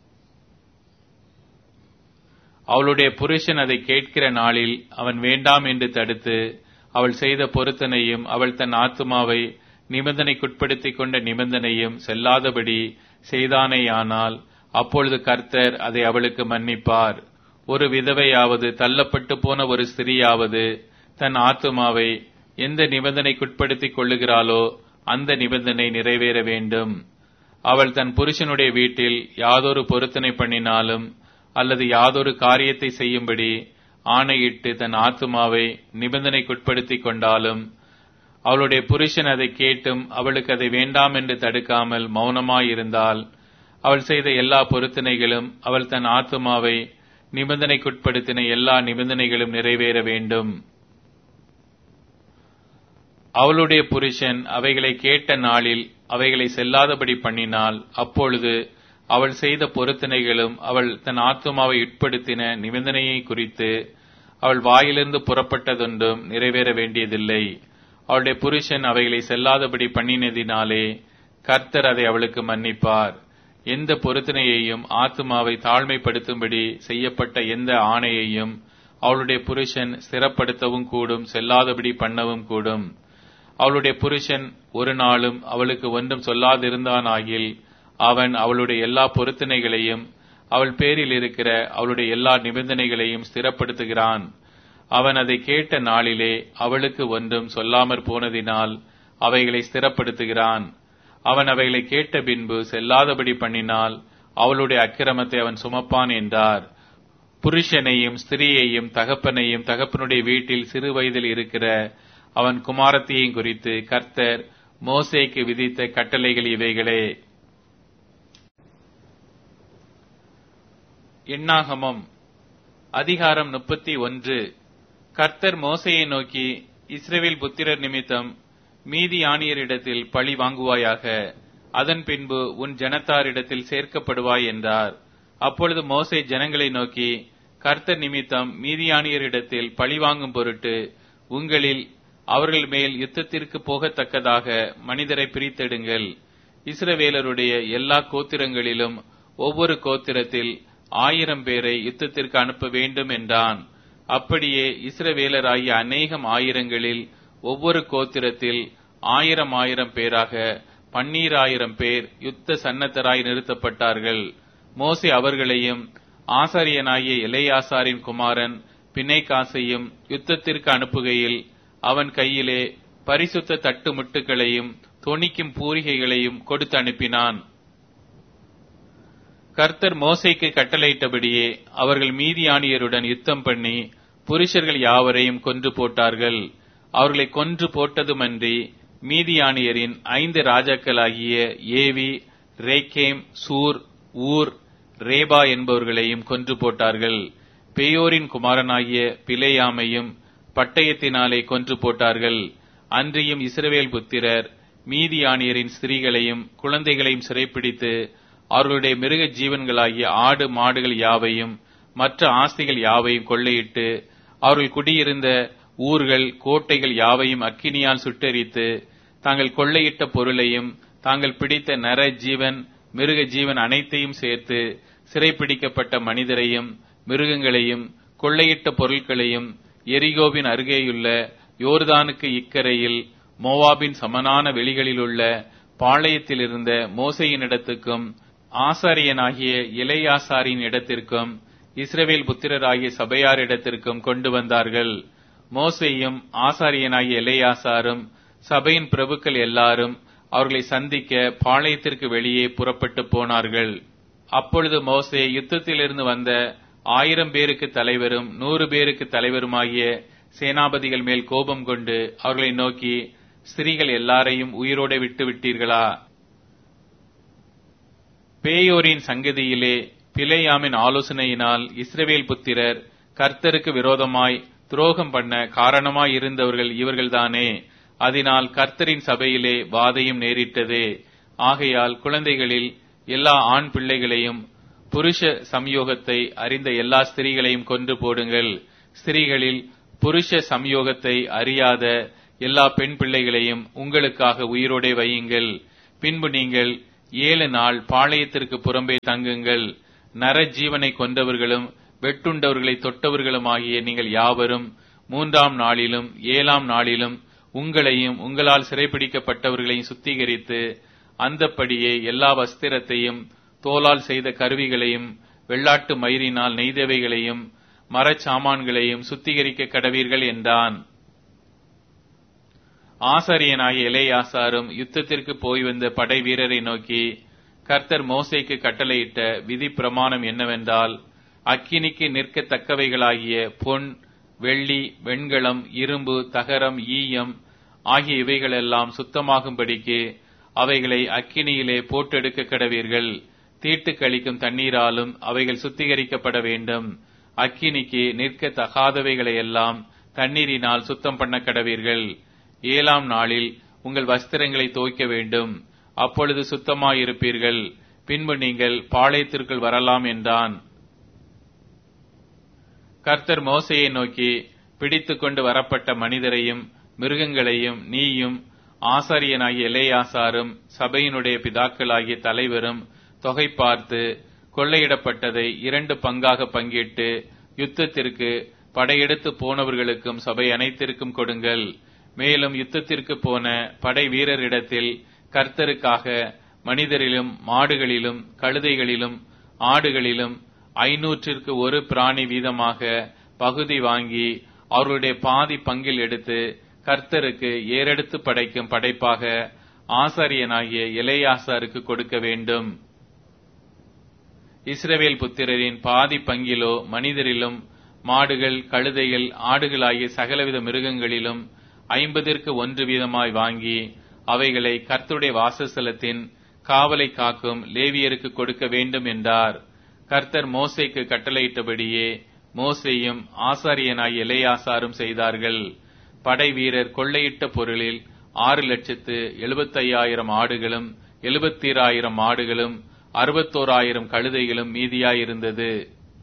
அவளுடைய புருஷன் அதை கேட்கிற நாளில் அவன் வேண்டாம் என்று தடுத்து அவள் செய்த பொருத்தனையும் அவள் தன் ஆத்துமாவை நிபந்தனைக்குட்படுத்திக் கொண்ட நிபந்தனையும் செல்லாதபடி செய்தானேயானால் அப்பொழுது கர்த்தர் அதை அவளுக்கு மன்னிப்பார். ஒரு விதவையாவது தள்ளப்பட்டு போன ஒரு ஸ்திரீயாவது தன் ஆத்துமாவை எந்த நிபந்தனைக்குட்படுத்திக் கொள்ளுகிறாளோ அந்த நிபந்தனை நிறைவேற வேண்டும். அவள் தன் புருஷனுடைய வீட்டில் யாதொரு பொருத்தனை பண்ணினாலும் அல்லது யாதொரு காரியத்தை செய்யும்படி ஆணையிட்டு தன் ஆத்துமாவை நிபந்தனைக்குட்படுத்திக் கொண்டாலும் அவளுடைய புருஷன் அதை கேட்டும் அவளுக்கு அதை வேண்டாம் என்று தடுக்காமல் மௌனமாயிருந்தால் அவள் செய்த எல்லா பொருத்தனைகளும் அவள் தன் ஆத்துமாவை நிபந்தனைக்குட்படுத்தின எல்லா நிபந்தனைகளும் நிறைவேற வேண்டும். அவளுடைய புருஷன் அவைகளை கேட்ட நாளில் அவைகளை செல்லாதபடி பண்ணினால் அப்பொழுது அவள் செய்த பொருத்தனைகளும் அவள் தன் ஆத்துமாவை உட்படுத்தின நிபந்தனையை குறித்து அவள் வாயிலிருந்து புறப்பட்டதொன்றும் நிறைவேற வேண்டியதில்லை. அவளுடைய புருஷன் அவைகளை செல்லாதபடி பண்ணினதினாலே கர்த்தர் அதை அவளுக்கு மன்னிப்பார். எந்த பொருத்தனையையும் ஆத்துமாவை தாழ்மைப்படுத்தும்படி செய்யப்பட்ட எந்த ஆணையையும் அவளுடைய புருஷன் ஸ்திரப்படுத்தவும் கூடும், செல்லாதபடி பண்ணவும் கூடும். அவளுடைய புருஷன் ஒரு நாளும் அவளுக்கு ஒன்றும் சொல்லாதிருந்தானாகில் அவன் அவளுடைய எல்லா பொருத்தனைகளையும் அவள் பேரில் இருக்கிற அவளுடைய எல்லா நிபந்தனைகளையும் ஸ்திரப்படுத்துகிறான். அவன் அதை கேட்ட நாளிலே அவளுக்கு ஒன்றும் சொல்லாமற் போனதினால் அவைகளை ஸ்திரப்படுத்துகிறான். அவன் அவைகளை கேட்ட பின்பு செல்லாதபடி பண்ணினால் அவளுடைய அக்கிரமத்தை அவன் சுமப்பான் என்றார். புருஷனையும் ஸ்திரீயையும் தகப்பனையும் தகப்பனுடைய வீட்டில் சிறு வயதில் இருக்கிற அவன் குமாரத்தியையும் குறித்து கர்த்தர் மோசேக்கு விதித்த கட்டளைகள் இவைகளே. எண்ணாகமம் அதிகாரம் முப்பத்தி ஒன்று. கர்த்தர் மோசேயை நோக்கி, இஸ்ரவேல் புத்திரர் நிமித்தம் மீதியானியரிடத்தில் பழி வாங்குவாயாக, அதன் பின்பு உன் ஜனத்தாரிடத்தில் சேர்க்கப்படுவாய் என்றார். அப்பொழுது மோசே ஜனங்களை நோக்கி, கர்த்தர் நிமித்தம் மீதியானியரிடத்தில் பழி வாங்கும் பொருட்டு உங்களில் அவர்கள் மேல் யுத்தத்திற்கு போகத்தக்கதாக மனிதரை பிரித்தெடுங்கள். இஸ்ரவேலருடைய எல்லா கோத்திரங்களிலும் ஒவ்வொரு கோத்திரத்தில் ஆயிரம் பேரை யுத்தத்திற்கு அனுப்ப வேண்டும் என்றான். அப்படியே இஸ்ரவேலராகிய அநேகம் ஆயிரங்களில் ஒவ்வொரு கோத்திரத்தில் ஆயிரம் ஆயிரம் பேராக பன்னீராயிரம் பேர் யுத்த சன்னத்தராய் நிறுத்தப்பட்டார்கள். மோசே அவர்களையும் ஆசாரியனாகிய எலெயாசாரின் குமாரன் பிணைகாசையும் யுத்தத்திற்கு அனுப்புகையில் அவன் கையிலே பரிசுத்த தட்டு முட்டுகளையும் தொனிக்கும் பூரிகைகளையும் கொடுத்து அனுப்பினான். கர்த்தர் மோசேக்கு கட்டளையிட்டபடியே அவர்கள் மீதியானியருடன் யுத்தம் பண்ணி புருஷர்கள் யாவரையும் கொன்று போட்டார்கள். அவர்களை கொன்று போட்டதுமன்றி மீதியானியரின் ஐந்து ராஜாக்களாகிய ஏவி, ரேக்கேம், சூர், ஊர், ரேபா என்பவர்களையும் கொன்று போட்டார்கள். பேயோரின் குமாரனாகிய பிலேயாமையும் பட்டயத்தினாலே கொன்று போட்டார்கள். அன்றியும் இஸ்ரவேல் புத்திரர் மீதியானியரின் ஸ்திரீகளையும் குழந்தைகளையும் சிறைப்பிடித்து அவர்களுடைய மிருக ஜீவன்களாகிய ஆடு மாடுகள் யாவையும் மற்ற ஆஸ்திகள் யாவையும் கொள்ளையிட்டு அவர்கள் குடியிருந்த ஊர்கள் கோட்டைகள் யாவையும் அக்கினியால் சுட்டெரித்து தாங்கள் கொள்ளையிட்ட பொருளையும் தாங்கள் பிடித்த நர ஜீவன் மிருக ஜீவன் அனைத்தையும் சேர்த்து சிறைப்பிடிக்கப்பட்ட மனிதரையும் மிருகங்களையும் கொள்ளையிட்ட பொருட்களையும் எரிகோவின் அருகேயுள்ள யோர்தானுக்கு இக்கரையில் மோவாபின் சமனான வெளிகளிலுள்ள பாளையத்தில் இருந்த மோசேயின் இடத்துக்கும் ஆசாரியனாகிய எலெயாசாரின் இடத்திற்கும் இஸ்ரவேல் புத்திரராகிய சபையார் இடத்திற்கும் கொண்டு வந்தார்கள். மோசேயும் ஆசாரியனாகிய எலெயாசாரும் சபையின் பிரபுக்கள் எல்லாரும் அவர்களை சந்திக்க பாளையத்திற்கு வெளியே புறப்பட்டு போனார்கள். அப்பொழுது மோசே யுத்தத்திலிருந்து வந்த ஆயிரம் பேருக்கு தலைவரும் நூறு பேருக்கு தலைவருமாகிய சேனாபதிகள் மேல் கோபம் கொண்டு அவர்களை நோக்கி, ஸ்திரீகள் எல்லாரையும் உயிரோடு விட்டு விட்டீர்களா? பேயோரின் சங்கதியிலே பிலேயாமின் ஆலோசனையினால் இஸ்ரவேல் புத்திரர் கர்த்தருக்கு விரோதமாய் துரோகம் பண்ண காரணமாய் இருந்தவர்கள் இவர்கள்தானே. அதனால் கர்த்தரின் சபையிலே வாதையும் நேரிட்டதே. ஆகையால் குழந்தைகளில் எல்லா ஆண் பிள்ளைகளையும் புருஷ சம்யோகத்தை அறிந்த எல்லா ஸ்திரீகளையும் கொன்று போடுங்கள். ஸ்திரீகளில் புருஷ சம்யோகத்தை அறியாத எல்லா பெண் பிள்ளைகளையும் உங்களுக்காக உயிரோடே வையுங்கள். பின்பு நீங்கள் ஏழு நாள் பாளையத்திற்கு புறம்பே தங்குங்கள். நர ஜீவனை கொண்டவர்களும் வெட்டுண்டவர்களை தொட்டவர்களும் ஆகிய நீங்கள் யாவரும் மூன்றாம் நாளிலும் ஏழாம் நாளிலும் உங்களையும் உங்களால் சிறைப்பிடிக்கப்பட்டவர்களையும் சுத்திகரித்து அந்தப்படியே எல்லா வஸ்திரத்தையும் தோலால் செய்த கருவிகளையும் வெள்ளாட்டு மயிரினால் நெய்தவைகளையும் மரச்சாமான்களையும் சுத்திகரிக்க கடவீர்கள் என்றான். ஆசாரியனாகிய எலெயாசாரும் யுத்தத்திற்கு போய் வந்த படை வீரரை நோக்கி, கர்த்தர் மோசேக்கு கட்டளையிட்ட விதி பிரமாணம் என்னவென்றால், அக்கினிக்கு நிற்கத்தக்கவைகளாகிய பொன், வெள்ளி, வெண்கலம், இரும்பு, தகரம், ஈயம் ஆகிய இவைகளெல்லாம் சுத்தமாகும்படிக்கு அவைகளை அக்கினியிலே போட்டெடுக்க கடவீர்கள். தீட்டு கழிக்கும் தண்ணீராலும் அவைகள் சுத்திகரிக்கப்பட வேண்டும். அக்கினிக்கு நிற்க தகாதவைகளையெல்லாம் தண்ணீரினால் சுத்தம் பண்ண கடவீர்கள். ஏழாம் நாளில் உங்கள் வஸ்திரங்களை துவைக்க வேண்டும். அப்பொழுது சுத்தமாயிருப்பீர்கள். பின்பு நீங்கள் பாளையத்திற்குள் வரலாம் என்றான். கர்த்தர் மோசேயை நோக்கி, பிடித்துக் கொண்டு வரப்பட்ட மனிதரையும் மிருகங்களையும் நீயும் ஆசாரியனாகிய எலெயாசாரும் சபையினுடைய பிதாக்களாகிய தலைவரும் தொகை பார்த்து கொள்ளையிடப்பட்டதை இரண்டு பங்காக பங்கிட்டு யுத்தத்திற்கு படையெடுத்து போனவர்களுக்கும் சபை அனைத்திற்கும் கொடுங்கள். மேலும் யுத்தத்திற்கு போன படை வீரரிடத்தில் கர்த்தருக்காக மனிதரிலும் மாடுகளிலும் கழுதைகளிலும் ஆடுகளிலும் ஐநூற்றிற்கு ஒரு பிராணி வீதமாக பகுதி வாங்கி அவர்களுடைய பாதி பங்கில் எடுத்து கர்த்தருக்கு ஏறெடுத்து படைக்கும் படைப்பாக ஆசாரியனாகிய எலெயாசாருக்கு கொடுக்க வேண்டும். இஸ்ரவேல் புத்திரரின் பாதி பங்கிலோ மனிதரிலும் மாடுகள் கழுதைகள் ஆடுகளாகிய சகலவித மிருகங்களிலும் ஐம்பதிற்கு ஒன்று வீதமாய் வாங்கி அவைகளை கர்த்தருடைய வாசஸ்தலத்தின் காவலை காக்கும் லேவியருக்கு கொடுக்க வேண்டும் என்றார். கர்த்தர் மோசேக்கு கட்டளையிட்டபடியே மோசேயும் ஆசாரியனாகிய எலெயாசாரும் செய்தார்கள். படை வீரர் கொள்ளையிட்ட பொருளில் ஆறு லட்சத்து எழுபத்தையாயிரம் ஆடுகளும் எழுபத்தீராயிரம் ஆடுகளும் அறுபத்தோராயிரம் கழுதைகளும் மீதியாயிருந்தது.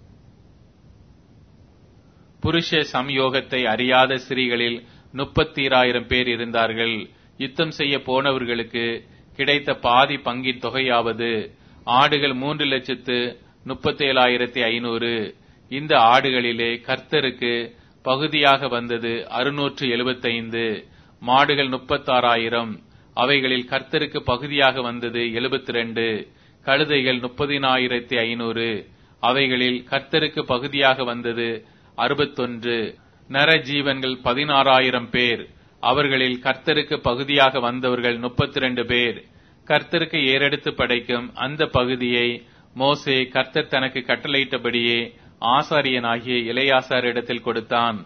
புருஷ சம்யோகத்தை அறியாத ஸ்திரீகளில் முப்பத்தீராயிரம் பேர் இருந்தார்கள். யுத்தம் செய்ய போனவர்களுக்கு கிடைத்த பாதி பங்கின் தொகையாவது ஆடுகள் மூன்று லட்சத்து முப்பத்தேழாயிரத்தி ஐநூறு. இந்த ஆடுகளிலே கர்த்தருக்கு பகுதியாக வந்தது அறுநூற்று எழுபத்தைந்து. மாடுகள் முப்பத்தாறாயிரம். அவைகளில் கர்த்தருக்கு பகுதியாக வந்தது எழுபத்தி ரெண்டு. கழுதைகள் முப்பதினாயிரத்தி ஐநூறு. அவைகளில் கர்த்தருக்கு பகுதியாக வந்தது அறுபத்தொன்று. நர ஜீவன்கள் பதினாறாயிரம் பேர். அவர்களில் கர்த்தருக்கு பகுதியாக வந்தவர்கள் முப்பத்தி ரெண்டு பேர். கர்த்தருக்கு ஏறெடுத்து படைக்கும் அந்த பகுதியை மோசே கர்த்தர் தனக்கு கட்டளையிட்டபடியே ஆசாரியனாகிய எலெயாசாரிடத்தில் கொடுத்தான்.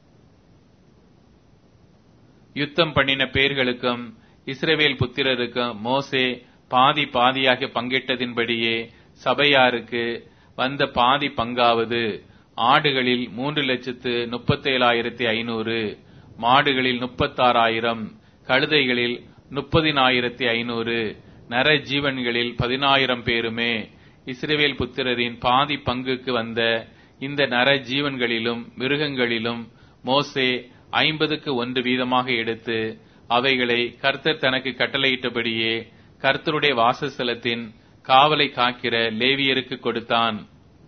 யுத்தம் பண்ணின பேர்களுக்கும் இஸ்ரவேல் புத்திரருக்கும் மோசே பாதி பாதியாக பங்கிட்டதின்படியே சபையாருக்கு வந்த பாதி பங்காவது ஆடுகளில் மூன்று லட்சத்து முப்பத்தேழாயிரத்தி ஐநூறு, மாடுகளில் முப்பத்தாறாயிரம், கழுதைகளில் முப்பதினாயிரத்தி ஐநூறு, நர ஜீவன்களில் பதினாயிரம் பேருமே. இஸ்ரவேல் புத்திரரின் பாதி பங்குக்கு வந்த இந்த நர ஜீவன்களிலும் மிருகங்களிலும் மோசே ஐம்பதுக்கு ஒன்று வீதமாக எடுத்து அவைகளை கர்த்தர் தனக்கு கட்டளையிட்டபடியே கர்த்தருடைய வாசஸ்தலத்தின் காவலை காக்கிற லேவியருக்கு கொடுத்தான்.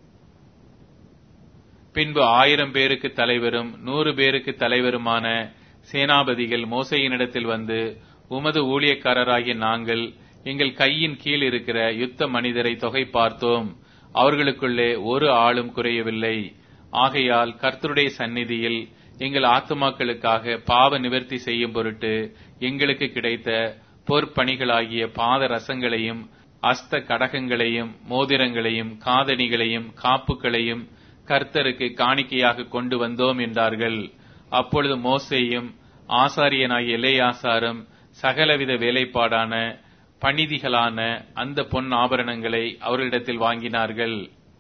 பின்பு ஆயிரம் பேருக்கு தலைவரும் நூறு பேருக்கு தலைவருமான சேனாபதிகள் மோசேயினிடத்தில் வந்து, உமது ஊழியக்காரராகிய நாங்கள் எங்கள் கையின் கீழ் இருக்கிற யுத்த மனிதரை தொகை பார்த்தோம். அவர்களுக்குள்ளே ஒரு ஆளும் குறையவில்லை. ஆகையால் கர்த்தருடைய சந்நிதியில் எங்கள் ஆத்துமாக்களுக்காக பாவ நிவர்த்தி செய்யும் பொருட்டு எங்களுக்கு கிடைத்த பொற்பணிகளாகிய பாத ரசங்களையும் அஸ்த கடகங்களையும் மோதிரங்களையும் காதணிகளையும் காப்புகளையும் கர்த்தருக்கு காணிக்கையாக கொண்டு வந்தோம் என்றார்கள். அப்பொழுது மோசேயும் ஆசாரியனாகிய எலெயாசாரும் சகலவித வேலைப்பாடான பணிதிகளான அந்த பொன் ஆபரணங்களை அவர்களிடத்தில் வாங்கினார்கள்.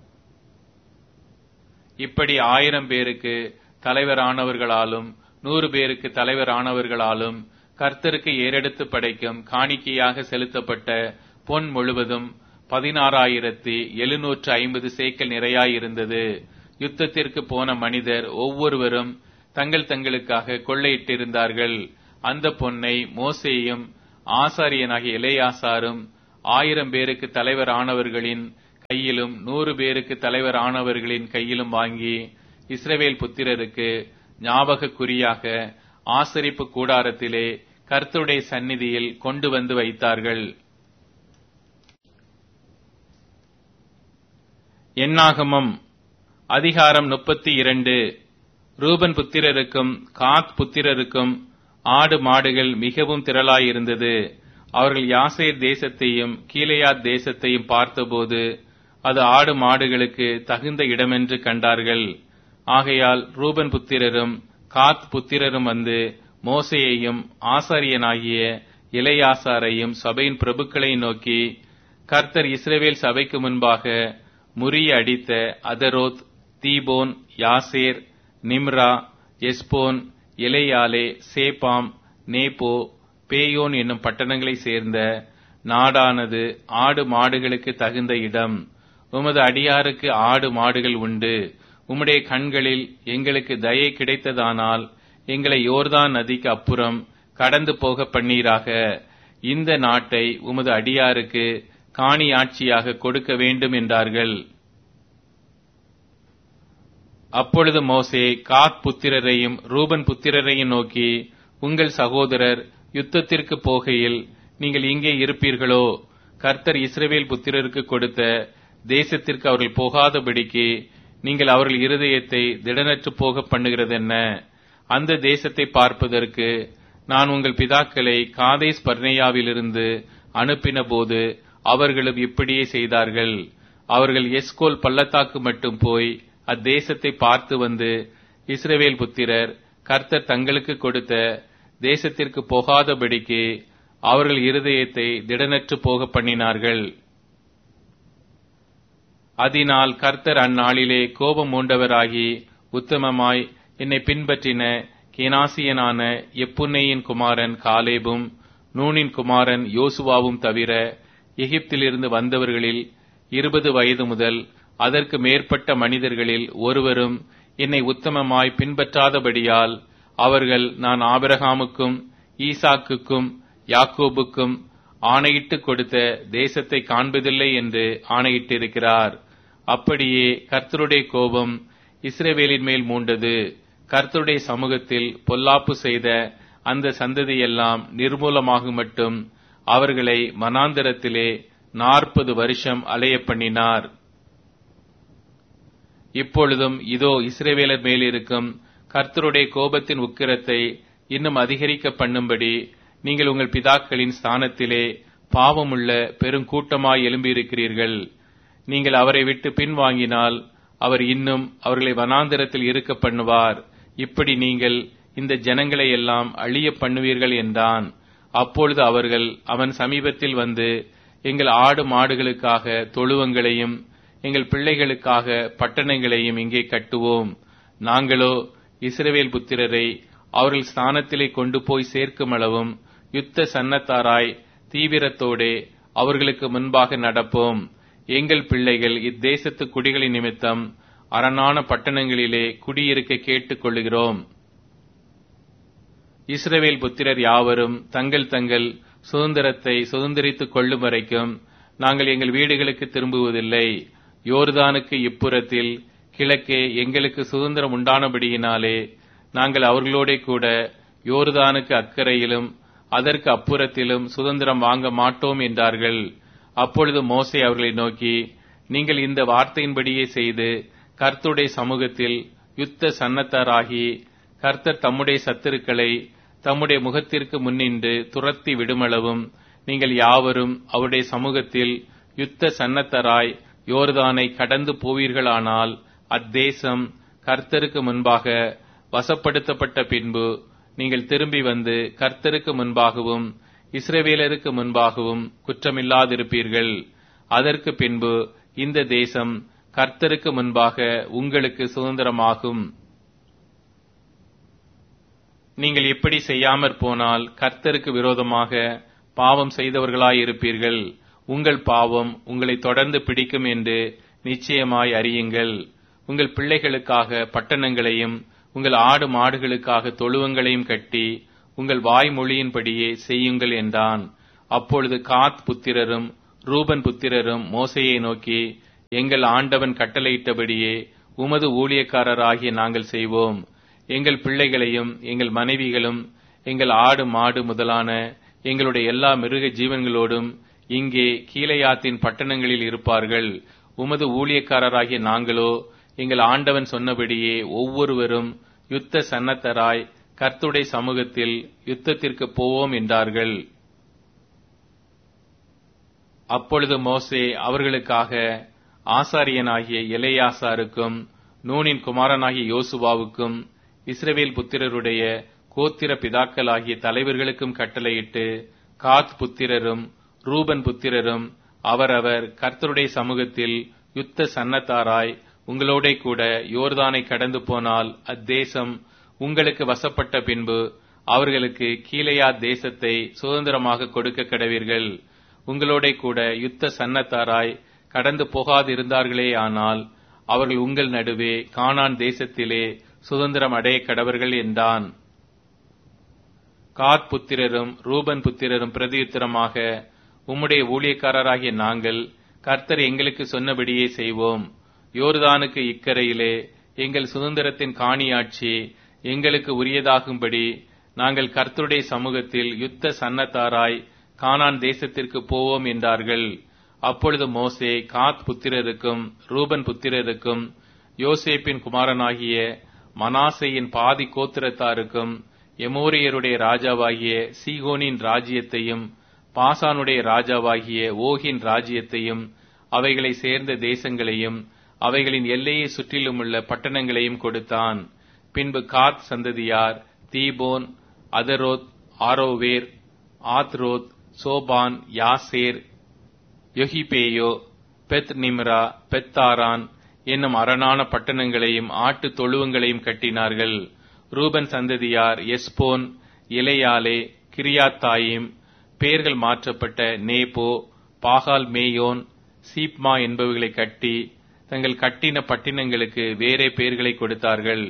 இப்படி ஆயிரம் பேருக்கு தலைவரானவர்களாலும் நூறு பேருக்கு தலைவரானவர்களாலும் கர்த்தருக்கு ஏறெடுத்து படைக்கும் காணிக்கையாக செலுத்தப்பட்ட பொன் முழுவதும் பதினாறாயிரத்தி எழுநூற்று ஐம்பது சேக்கல் நிறையாயிருந்தது. யுத்தத்திற்கு போன மனிதர் ஒவ்வொருவரும் தங்கள் தங்களுக்காக கொள்ளையிட்டிருந்தார்கள். அந்த பொன்னை மோசேயும் ஆசாரியனாகிய எலெயாசாரும் ஆயிரம் பேருக்கு தலைவர் ஆனவர்களின் கையிலும் நூறு பேருக்கு தலைவர் ஆனவர்களின் கையிலும் வாங்கி இஸ்ரவேல் புத்திரருக்கு ஞாபக குறியாக ஆசரிப்பு கூடாரத்திலே கர்த்தருடைய சந்நிதியில் கொண்டு வந்து வைத்தார்கள். என்னாகமம் அதிகாரம் முப்பத்தி இரண்டு. ரூபன் புத்திரருக்கும் காத் புத்திரருக்கும் ஆடு மாடுகள் மிகவும் திரளாயிருந்தது. அவர்கள் யாசேர் தேசத்தையும் கீலேயாத் தேசத்தையும் பார்த்தபோது அது ஆடு மாடுகளுக்கு தகுந்த இடமென்று கண்டார்கள். ஆகையால் ரூபன் புத்திரரும் காத் புத்திரரும் வந்து மோசேயையும் ஆசாரியனாகிய எலெயாசாரையும் சபையின் பிரபுக்களை நோக்கி, கர்த்தர் இஸ்ரவேல் சபைக்கு முன்பாக முறிய அடித்த அதரோத், தீபோன், யாசேர், நிம்ரா, எஸ்போன், எலெயாலே, சேபாம், நேபோ, பேயோன் என்னும் பட்டணங்களை சேர்ந்த நாடானது ஆடு மாடுகளுக்கு தகுந்த இடம். உமது அடியாருக்கு ஆடு மாடுகள் உண்டு. உம்முடைய கண்களில் எங்களுக்கு தயை கிடைத்ததானால் எங்களை யோர்தான் நதிக்கு அப்புறம் கடந்து போக பண்ணீராக. இந்த நாட்டை உமது அடியாருக்கு காணியாட்சியாக கொடுக்க வேண்டும் என்றார்கள். அப்பொழுது மோசே காத் புத்திரரையும் ரூபன் புத்திரரையும் நோக்கி, உங்கள் சகோதரர் யுத்தத்திற்கு போகையில் நீங்கள் இங்கே இருப்பீர்களோ? கர்த்தர் இஸ்ரவேல் புத்திரருக்கு கொடுத்த தேசத்திற்கு அவர்கள் போகாதபடிக்கு நீங்கள் அவர்கள் இருதயத்தை திடனற்று போக பண்ணுகிறதென்ன? அந்த தேசத்தை பார்ப்பதற்கு நான் உங்கள் பிதாக்களை காதேஸ் பர்னேயாவிலிருந்து அனுப்பின போது அவர்களும் இப்படியே செய்தார்கள். அவர்கள் எஸ்கோல் பள்ளத்தாக்கு மட்டும் போய் அத்தேசத்தை பார்த்து வந்து இஸ்ரவேல் புத்திரர் கர்த்தர் தங்களுக்கு கொடுத்த தேசத்திற்கு போகாதபடிக்கு அவர்கள் இருதயத்தை திடனற்று போக பண்ணினார்கள். அதனால் கர்த்தர் அந்நாளிலே கோபம் மூண்டவராகி உத்தமமாய் என்னை பின்பற்றின கேனாசியனான எப்புன்னேயின் குமாரன் காலேபும் நூனின் குமாரன் யோசுவாவும் தவிர எகிப்திலிருந்து வந்தவர்களில் இருபது வயது முதல் அதற்கு மேற்பட்ட மனிதர்களில் ஒருவரும் என்னை உத்தமமாய் பின்பற்றாதபடியால் அவர்கள் நான் ஆபிரகாமுக்கும் ஈசாக்குக்கும் யாக்கோபுக்கும் ஆணையிட்டு கொடுத்த தேசத்தை காண்பதில்லை என்று ஆணையிட்டிருக்கிறார். அப்படியே கர்த்தருடைய கோபம் இஸ்ரவேலின் மேல் மூண்டது. கர்த்தருடைய சமூகத்தில் பொல்லாப்பு செய்த அந்த சந்ததியெல்லாம் நிர்மூலமாகும் மட்டும் அவர்களை வனாந்தரத்திலே நாற்பது வருஷம் அலைய பண்ணினார். இப்பொழுதும் இதோ இஸ்ரவேலர் மேல் இருக்கும் கர்த்தருடைய கோபத்தின் உக்கிரத்தை இன்னும் அதிகரிக்க பண்ணும்படி நீங்கள் உங்கள் பிதாக்களின் ஸ்தானத்திலே பாவமுள்ள பெருங்கூட்டமாய் எழும்பியிருக்கிறீர்கள். நீங்கள் அவரை விட்டு பின்வாங்கினால் அவர் இன்னும் அவர்களை வனாந்தரத்தில் இருக்க பண்ணுவார். இப்படி நீங்கள் இந்த ஜனங்களை எல்லாம் அழிய பண்ணுவீர்கள் என்றான். அப்பொழுது அவர்கள் அவன் சமீபத்தில் வந்து, எங்கள் ஆடு மாடுகளுக்காக தொழுவங்களையும் எங்கள் பிள்ளைகளுக்காக பட்டணங்களையும் இங்கே கட்டுவோம். நாங்களோ இஸ்ரவேல் புத்திரரை அவர்கள் ஸ்தானத்திலே கொண்டு போய் சேர்க்கும் அளவும் யுத்த சன்னத்தாராய் தீவிரத்தோடே அவர்களுக்கு முன்பாக நடப்போம். எங்கள் பிள்ளைகள் இத்தேசத்து குடிகளின் நிமித்தம் அரணான பட்டணங்களிலே குடியிருக்க கேட்டுக் கொள்ளுகிறோம். இஸ்ரவேல் புத்திரர் யாவரும் தங்கள் தங்கள் சுதந்திரத்தை சுதந்திரித்துக் கொள்ளும் வரைக்கும் நாங்கள் எங்கள் வீடுகளுக்கு திரும்புவதில்லை. யோர்தானுக்கு இப்புறத்தில் கிழக்கே எங்களுக்கு சுதந்திரம் உண்டானபடியினாலே நாங்கள் அவர்களோட கூட யோர்தானுக்கு அக்கறையிலும் அதற்கு அப்புறத்திலும் சுதந்திரம் வாங்க மாட்டோம் என்றார்கள். அப்பொழுது மோசே அவர்களை நோக்கி, நீங்கள் இந்த வார்த்தையின்படியே செய்து கர்த்தருடைய சமூகத்தில் யுத்த சன்னத்தராகி கர்த்தர் தம்முடைய சத்துருக்களை தம்முடைய முகத்திற்கு முன்னின்று துரத்தி விடுமளவும் நீங்கள் யாவரும் அவருடைய சமூகத்தில் யுத்த சன்னத்தராய் யோர்தானை கடந்து போவீர்களானால் அத்தேசம் கர்த்தருக்கு முன்பாக வசப்படுத்தப்பட்ட பின்பு நீங்கள் திரும்பி வந்து கர்த்தருக்கு முன்பாகவும் இஸ்ரவேலருக்கு முன்பாகவும் குற்றமில்லாதிருப்பீர்கள். அதற்கு பின்பு இந்த தேசம் கர்த்தருக்கு முன்பாக உங்களுக்கு சுதந்திரமாகும். நீங்கள் இப்படி செய்யாமற் போனால் கர்த்தருக்கு விரோதமாக பாவம் செய்தவர்களாயிருப்பீர்கள். உங்கள் பாவம் உங்களை தொடர்ந்து பிடிக்கும் என்று நிச்சயமாய் அறியுங்கள். உங்கள் பிள்ளைகளுக்காக பட்டணங்களையும் உங்கள் ஆடு மாடுகளுக்காக தொழுவங்களையும் கட்டி உங்கள் வாய்மொழியின்படியே செய்யுங்கள் என்றான். அப்பொழுது காத் புத்திரரும் ரூபன் புத்திரரும் மோசேயை நோக்கி, எங்கள் ஆண்டவன் கட்டளையிட்டபடியே உமது ஊழியக்காரராகிய நாங்கள் செய்வோம். எங்கள் பிள்ளைகளையும் எங்கள் மனைவிகளும் எங்கள் ஆடு மாடு முதலான எங்களுடைய எல்லா மிருக ஜீவன்களோடும் இங்கே கீலேயாத்தின் பட்டணங்களில் இருப்பார்கள். உமது ஊழியக்காரராகிய நாங்களோ எங்கள் ஆண்டவன் சொன்னபடியே ஒவ்வொருவரும் யுத்த சன்னத்தராய் கர்த்தருடைய சமூகத்தில் யுத்தத்திற்கு போவோம் என்றார்கள். அப்பொழுது மோசே அவர்களுக்காக ஆசாரியனாகிய எலெயாசாருக்கும் நூனின் குமாரனாகிய யோசுவாவுக்கும் இஸ்ரவேல் புத்திரருடைய கோத்திர பிதாக்களாகிய தலைவர்களுக்கும் கட்டளையிட்டு, காத் புத்திரரும் ரூபன் புத்திரரும் அவரவர் கர்த்தருடைய சமூகத்தில் யுத்த சன்னத்தாராய் உங்களோட கூட யோர்தானை கடந்து போனால் அத்தேசம் உங்களுக்கு வசப்பட்ட பின்பு அவர்களுக்கு கீலேயாத் தேசத்தை சுதந்திரமாக கொடுக்க கடவீர்கள். உங்களோட கூட யுத்த சன்னத்தாராய் கடந்து போகாதிருந்தார்களே ஆனால் அவர்கள் உங்கள் நடுவே கானான் தேசத்திலே சுதந்திரம் அடைய கடவர்கள் என்றான். காத் புத்திரரும் ரூபன் புத்திரரும் பிரதியுத்தரமாக, உம்முடைய ஊழியக்காரராகிய நாங்கள் கர்த்தர் எங்களுக்கு சொன்னபடியே செய்வோம். யோர்தானுக்கு இக்கரையிலே எங்கள் சுதந்திரத்தின் காணியாட்சி எங்களுக்கு உரியதாகும்படி நாங்கள் கர்த்தருடைய சமூகத்தில் யுத்த சன்னத்தாராய் கானான் தேசத்திற்கு போவோம் என்றார்கள். அப்பொழுது மோசே காத் புத்திரருக்கும் ரூபன் புத்திரருக்கும் யோசேப்பின் குமாரனாகிய மனாசேயின் பாதி கோத்திரத்தாருக்கும் எமோரியருடைய ராஜாவாகிய சீகோனின் ராஜ்யத்தையும் பாசானுடைய ராஜாவாகிய ஓகின் ராஜ்யத்தையும் அவைகளை சேர்ந்த தேசங்களையும் அவைகளின் எல்லையை சுற்றிலுமுள்ள பட்டணங்களையும் கொடுத்தான். பின்பு காத் சந்ததியார் தீபோன், அதரோத், ஆரோவேர், ஆத்ரோத், சோபான், யாசேர், யொகிபேயோ, பெத் நிம்ரா, பெத்தாரான் என்னும் அரணான பட்டணங்களையும் ஆட்டு தொழுவங்களையும் கட்டினார்கள். ரூபன் சந்ததியார் எஸ்போன், இலையாலே, கிரியாத்தாயிம், பெயர்கள் மாற்றப்பட்ட நேபோ, பாகால் மேயோன், சீப்மா என்பவைகளை கட்டி தங்கள் கட்டின பட்டினங்களுக்கு வேறே பெயர்களை கொடுத்தார்கள்.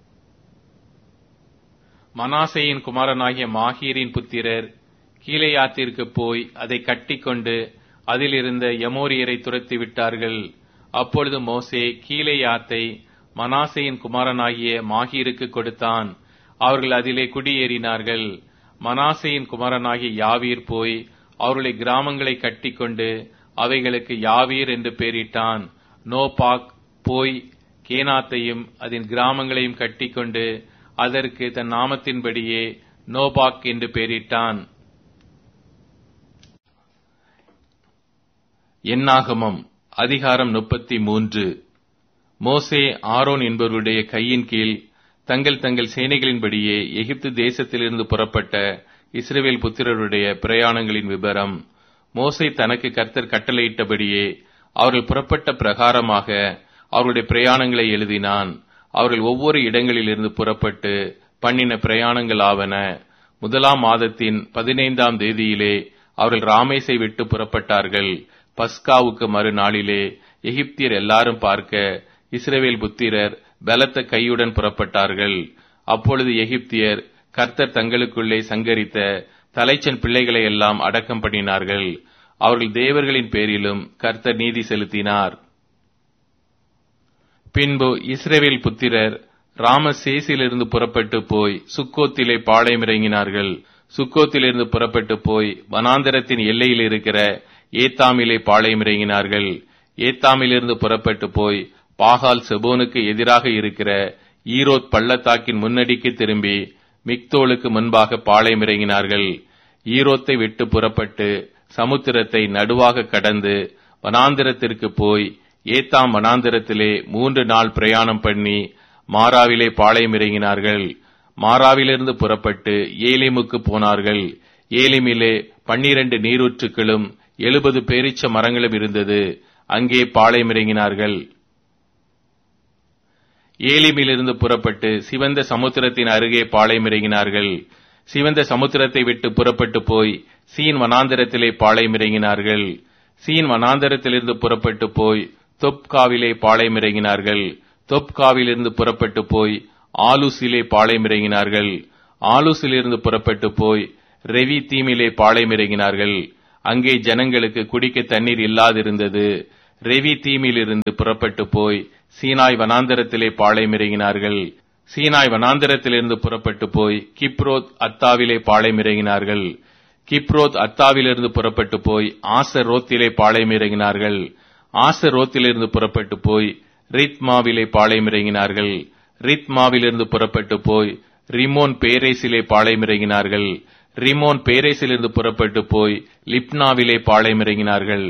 மனாசேயின் குமாரனாகிய மாகீரின் புத்திரர் கீலேயாத்திற்கு போய் அதை கட்டிக்கொண்டு அதிலிருந்த எமோரியரை துரத்தி விட்டார்கள். அப்பொழுது மோசே கீலேயாத்தை மனாசேயின் குமாரனாகிய மாகீருக்கு கொடுத்தான். அவர்கள் அதிலே குடியேறினார்கள். மனாசேயின் குமாரனாகிய யாவீர் போய் அவருடைய கிராமங்களை கட்டிக்கொண்டு அவைகளுக்கு யாவீர் என்று பெயரிட்டான். நோபாக் போய் கேனாத்தையும் அதன் கிராமங்களையும் கட்டிக்கொண்டு அதற்கு தன் நாமத்தின்படியே நோபாக் என்று பெயரிட்டான். என்னாகமம் அதிகாரம் முப்பத்தி மூன்று. மோசே ஆரோன் என்பவருடைய கையின் கீழ் தங்கள் தங்கள் சேனைகளின்படியே எகிப்து தேசத்திலிருந்து புறப்பட்ட இஸ்ரவேல் புத்திரருடைய பிரயாணங்களின் விபரம். மோசே தனக்கு கர்த்தர் கட்டளையிட்டபடியே அவர்கள் புறப்பட்ட பிரகாரமாக அவருடைய பிரயாணங்களை எழுதினான். அவர்கள் ஒவ்வொரு இடங்களிலிருந்து புறப்பட்டு பண்ணின பிரயாணங்கள் ஆவன. முதலாம் மாதத்தின் பதினைந்தாம் தேதியிலே அவர்கள் ராமேசை விட்டு புறப்பட்டார்கள். பஸ்காவுக்கு மறுநாளிலே எகிப்தியர் எல்லாரும் பார்க்க இஸ்ரவேல் புத்திரர் பலத்த கையுடன் புறப்பட்டார்கள். அப்பொழுது எகிப்தியர் கர்த்தர் தங்களுக்குள்ளே சங்கரித்த தலைச்சன் பிள்ளைகளை எல்லாம் அடக்கம் பண்ணினார்கள். அவர்கள் தேவர்களின் பேரிலும் கர்த்தர் நீதி செலுத்தினார். பின்பு இஸ்ரவேல் புத்திரர் ராமசேசிலிருந்து புறப்பட்டு போய் சுக்கோத்திலே பாளையமிறங்கினார்கள். சுக்கோத்திலிருந்து புறப்பட்டு போய் வனாந்தரத்தின் எல்லையில் இருக்கிற ஏத்தாமிலே பாளையமிறங்கினார்கள். ஏத்தாமிலிருந்து புறப்பட்டு போய் பாகால் செபோனுக்கு எதிராக இருக்கிற ஈரோத் பள்ளத்தாக்கின் முன்னடிக்கு திரும்பி மிக்தோலுக்கு முன்பாக பாளையமிறங்கினார்கள். ஈரோத்தை விட்டு புறப்பட்டு சமுத்திரத்தை நடுவாக கடந்து வனாந்திரத்திற்கு போய் ஏத்தாம் வனாந்திரத்திலே மூன்று நாள் பிரயாணம் பண்ணி மாராவிலே பாளையமிறங்கினார்கள். மாராவிலிருந்து புறப்பட்டு ஏலிமுக்கு போனார்கள். ஏலிமிலே பன்னிரண்டு நீரூற்றுக்களும் எழுபது பேரீச்ச மரங்களும் இருந்தது. அங்கே பாளையமிறங்கினார்கள். ஏலிமிலிருந்து புறப்பட்டு சிவந்த சமுத்திரத்தின் அருகே பாளையமிறங்கினார்கள். சிவந்த சமுத்திரத்தை விட்டு புறப்பட்டு போய் சீன் வனாந்தரத்திலே பாளையமிறங்கினார்கள். சீன் வனாந்தரத்திலிருந்து புறப்பட்டு போய் தொப்காவிலே பாளையமிறங்கினார்கள். தொப்காவிலிருந்து புறப்பட்டு போய் ஆலூசிலே பாளையமிறங்கினார்கள். ஆலூசிலிருந்து புறப்பட்டு போய் ரெவி தீமிலே பாளையமிறங்கினார்கள். அங்கே ஜனங்களுக்கு குடிக்க தண்ணீர் இல்லாதிருந்தது. ரெவி தீமிலிருந்து புறப்பட்டு போய் சீனாய் வனாந்தரத்திலே பாளையமிறங்கினார்கள். சீனாய் வனாந்தரத்திலிருந்து புறப்பட்டு போய் கிப்ரோத் அத்தாவிலே பாளையமிறங்கினார்கள். கிப்ரோத் அத்தாவிலிருந்து புறப்பட்டு போய் ஆசரோத்திலே பாளையமிறங்கினார்கள். ஆசரோத்திலிருந்து புறப்பட்டு போய் ரித்மாவிலே பாளையமிறங்கினார்கள். ரித்மாவிலிருந்து புறப்பட்டு போய் ரிமோன் பேரேசிலே பாளையமிறங்கினார்கள். ரிமோன் பேரேசிலிருந்து புறப்பட்டு போய் லிப்னாவிலே பாளையமிறங்கினார்கள்.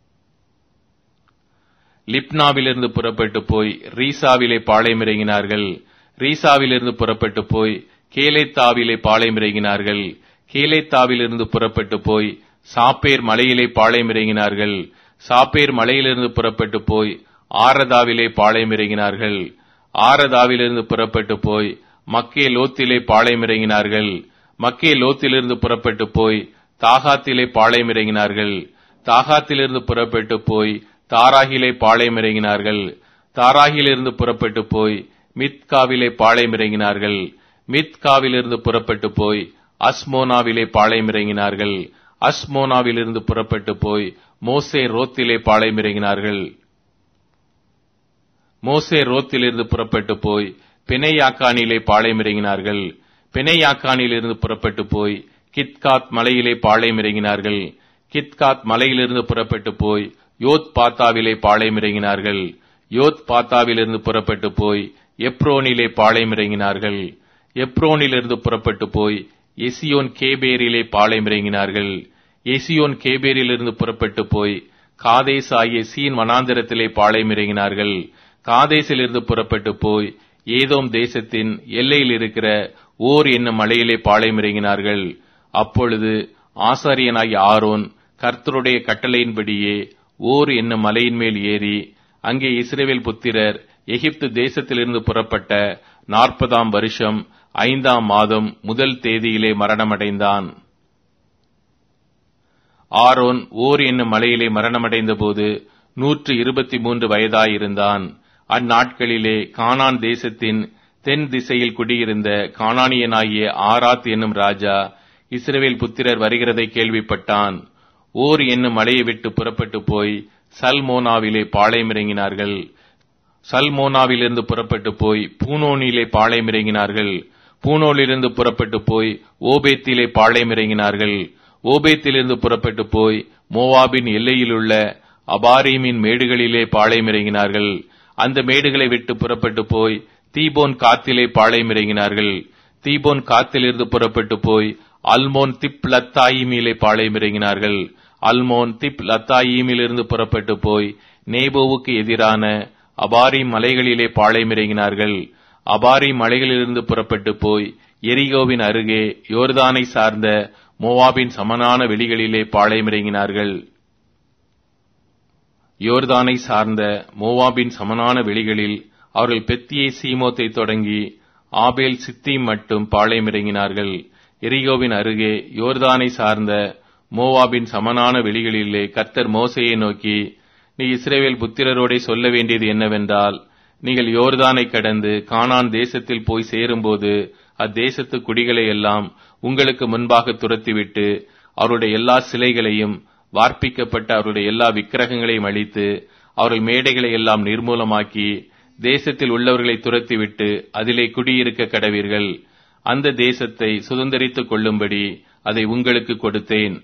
லிப்னாவிலிருந்து புறப்பட்டு போய் ரீசாவிலே பாளையமிறங்கினார்கள். ரீசாவிலிருந்து புறப்பட்டு போய் கேலேத்தாவிலே பாளையமிறங்கினார்கள். கேலேத்தாவிலிருந்து புறப்பட்டு போய் சாப்பேர் மலையிலே பாளையமிறங்கினார்கள். சாப்பேர் மலையிலிருந்து புறப்பட்டு போய் ஆரதாவிலே பாளையமிறங்கினார்கள். ஆரதாவிலிருந்து புறப்பட்டு போய் மக்கே லோத்திலே பாளையமிறங்கினார்கள். மக்கே லோத்திலிருந்து புறப்பட்டு போய் தாகாத்திலே பாளையமிறங்கினார்கள். தாகாத்திலிருந்து புறப்பட்டு போய் தாராகிலே பாளையமிறங்கினார்கள். தாராகிலிருந்து புறப்பட்டு போய் மித்காவிலே பாளையமிறங்கினார்கள். மித்காவிலிருந்து புறப்பட்டு போய் அஸ்மோனாவிலே பாளையமிறங்கினார்கள். அஸ்மோனாவிலிருந்து புறப்பட்டு போய் மோசே ரோத்திலே பாளையமிறங்கினார்கள். மோசே ரோத்திலிருந்து புறப்பட்டு போய் பெனேயாக்கானிலே பாளையமிறங்கினார்கள். பெனேயாக்கானிலிருந்து புறப்பட்டு போய் கித்காத் மலையிலே பாளையமிறங்கினார்கள். கித்காத் மலையிலிருந்து புறப்பட்டு போய் யோத் பாத்தாவிலே பாளையமிறங்கினார்கள். யோத் பாத்தாவிலிருந்து புறப்பட்டு போய் எப்ரோனிலே பாளையமிறங்கினார்கள். எப்ரோனிலிருந்து புறப்பட்டு போய் எசியோன் கேபேரிலே பாளையமிறங்கினார்கள். எசியோன் கேபேரிலிருந்து புறப்பட்டு போய் காதேஸ் ஆகிய சீன் வனாந்தரத்திலே பாளையமிறங்கினார்கள். காதேசிலிருந்து புறப்பட்டு போய் ஏதோம் தேசத்தின் எல்லையில் இருக்கிற ஓர் என்னும் மலையிலே பாளையமிறங்கினார்கள். அப்பொழுது ஆசாரியனாகிய ஆரோன் கர்த்தருடைய கட்டளையின்படியே ஓர் என்னும் மலையின் மேல் ஏறி அங்கே இஸ்ரவேல் புத்திரர் எகிப்து தேசத்திலிருந்து புறப்பட்ட நாற்பதாம் வருஷம் ஐந்தாம் மாதம் முதல் தேதியிலே மரணமடைந்தான். ஆரோன் ஓர் என்னும் மலையிலே மரணமடைந்த போது நூற்று இருபத்தி மூன்று வயதாயிருந்தான். அந்நாட்களிலே கானான் தேசத்தின் தென் திசையில் குடியிருந்த கானானியனாகிய ஆராத் என்னும் ராஜா இஸ்ரவேல் புத்திரர் வருகிறதை கேள்விப்பட்டான். ஓர் என்னும் மலையை விட்டு புறப்பட்டு போய் சல்மோனாவிலே பாளையமிறங்கினார்கள். சல்மோனாவிலிருந்து புறப்பட்டு போய் பூனோனிலே பாளையமிறங்கினார்கள். பூனோலிருந்து புறப்பட்டு போய் ஓபேத்திலே பாளையமிறங்கினார்கள். ஓபேத்திலிருந்து புறப்பட்டு போய் மோவாபின் எல்லையிலுள்ள அபாரீமின் மேடுகளிலே பாளையமிறங்கினார்கள். அந்த மேடுகளை விட்டு புறப்பட்டு போய் தீபோன் காத்திலே பாளையமிறங்கினார்கள். தீபோன் காத்திலிருந்து புறப்பட்டு போய் அல்மோன் திப் லத்தாயிமிலே பாளையமிறங்கினார்கள். அல்மோன் திப் லத்தாயிமிலிருந்து புறப்பட்டு போய் நேபோவுக்கு எதிரான அபாரிம் மலைகளிலே பாளையமிறங்கினார்கள். அபாரிம் மலைகளிலிருந்து புறப்பட்டு போய் எரிகோவின் அருகே யோர்தானை சார்ந்த மோவாபின் சமனான வெளிகளிலே பாளையமிறங்கினார்கள். யோர்தானை சார்ந்த மோவாபின் சமனான வெளிகளில் அவர்கள் பெத்தியை சீமோத்தை தொடங்கி ஆபேல் சித்தீம் மட்டும் பாளையமிறங்கினார்கள். எரிகோவின் அருகே யோர்தானை சார்ந்த மோவாபின் சமனான வெளிகளிலே கர்த்தர் மோசேயை நோக்கி, நீ இஸ்ரவேல் புத்திரரோடே சொல்ல வேண்டியது என்னவென்றால், நீங்கள் யோர்தானை கடந்து கானான் தேசத்தில் போய் சேரும்போது அத்தேசத்து குடிகளை எல்லாம் உங்களுக்கு முன்பாக துரத்திவிட்டு அவருடைய எல்லா சிலைகளையும் வார்ப்பிக்கப்பட்ட அவருடைய எல்லா விக்கிரகங்களையும் அழித்து அவர்கள் மேடைகளை எல்லாம் நிர்மூலமாக்கி தேசத்தில் உள்ளவர்களை துரத்திவிட்டு அதிலே குடியிருக்க கடவீர்கள். அந்த தேசத்தை சுதந்தரித்துக் கொள்ளும்படி அதை உங்களுக்கு கொடுத்தேன்.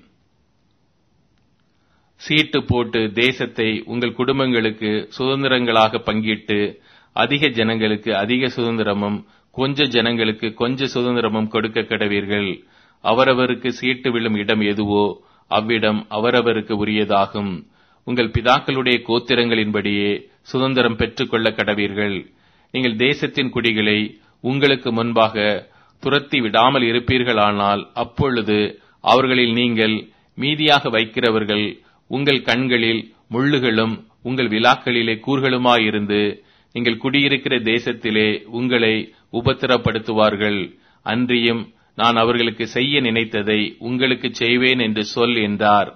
சீட்டு போட்டு தேசத்தை உங்கள் குடும்பங்களுக்கு சுதந்திரங்களாக பங்கிட்டு அதிக ஜனங்களுக்கு அதிக சுதந்திரமும் கொஞ்ச ஜனங்களுக்கு கொஞ்ச சுதந்திரமும் கொடுக்க கடவீர்கள். அவரவருக்கு சீட்டு விழும் இடம் எதுவோ அவ்விடம் அவரவருக்கு உரியதாகும். உங்கள் பிதாக்களுடைய கோத்திரங்களின்படியே சுதந்திரம் பெற்றுக்கொள்ள கடவீர்கள். நீங்கள் தேசத்தின் குடிகளை உங்களுக்கு முன்பாக துரத்தி விடாமல் இருப்பீர்களானால் அப்பொழுது அவர்களில் நீங்கள் மீதியாக வைக்கிறவர்கள் உங்கள் கண்களில் முள்ளுகளும் உங்கள் விலாக்களிலே கூர்களுமாயிருந்து நீங்கள் குடியிருக்கிற தேசத்திலே உங்களை உபத்திரப்படுத்துவார்கள். அன்றியும் நான் அவர்களுக்கு செய்ய நினைத்ததை உங்களுக்கு செய்வேன் என்று சொல் என்றார்.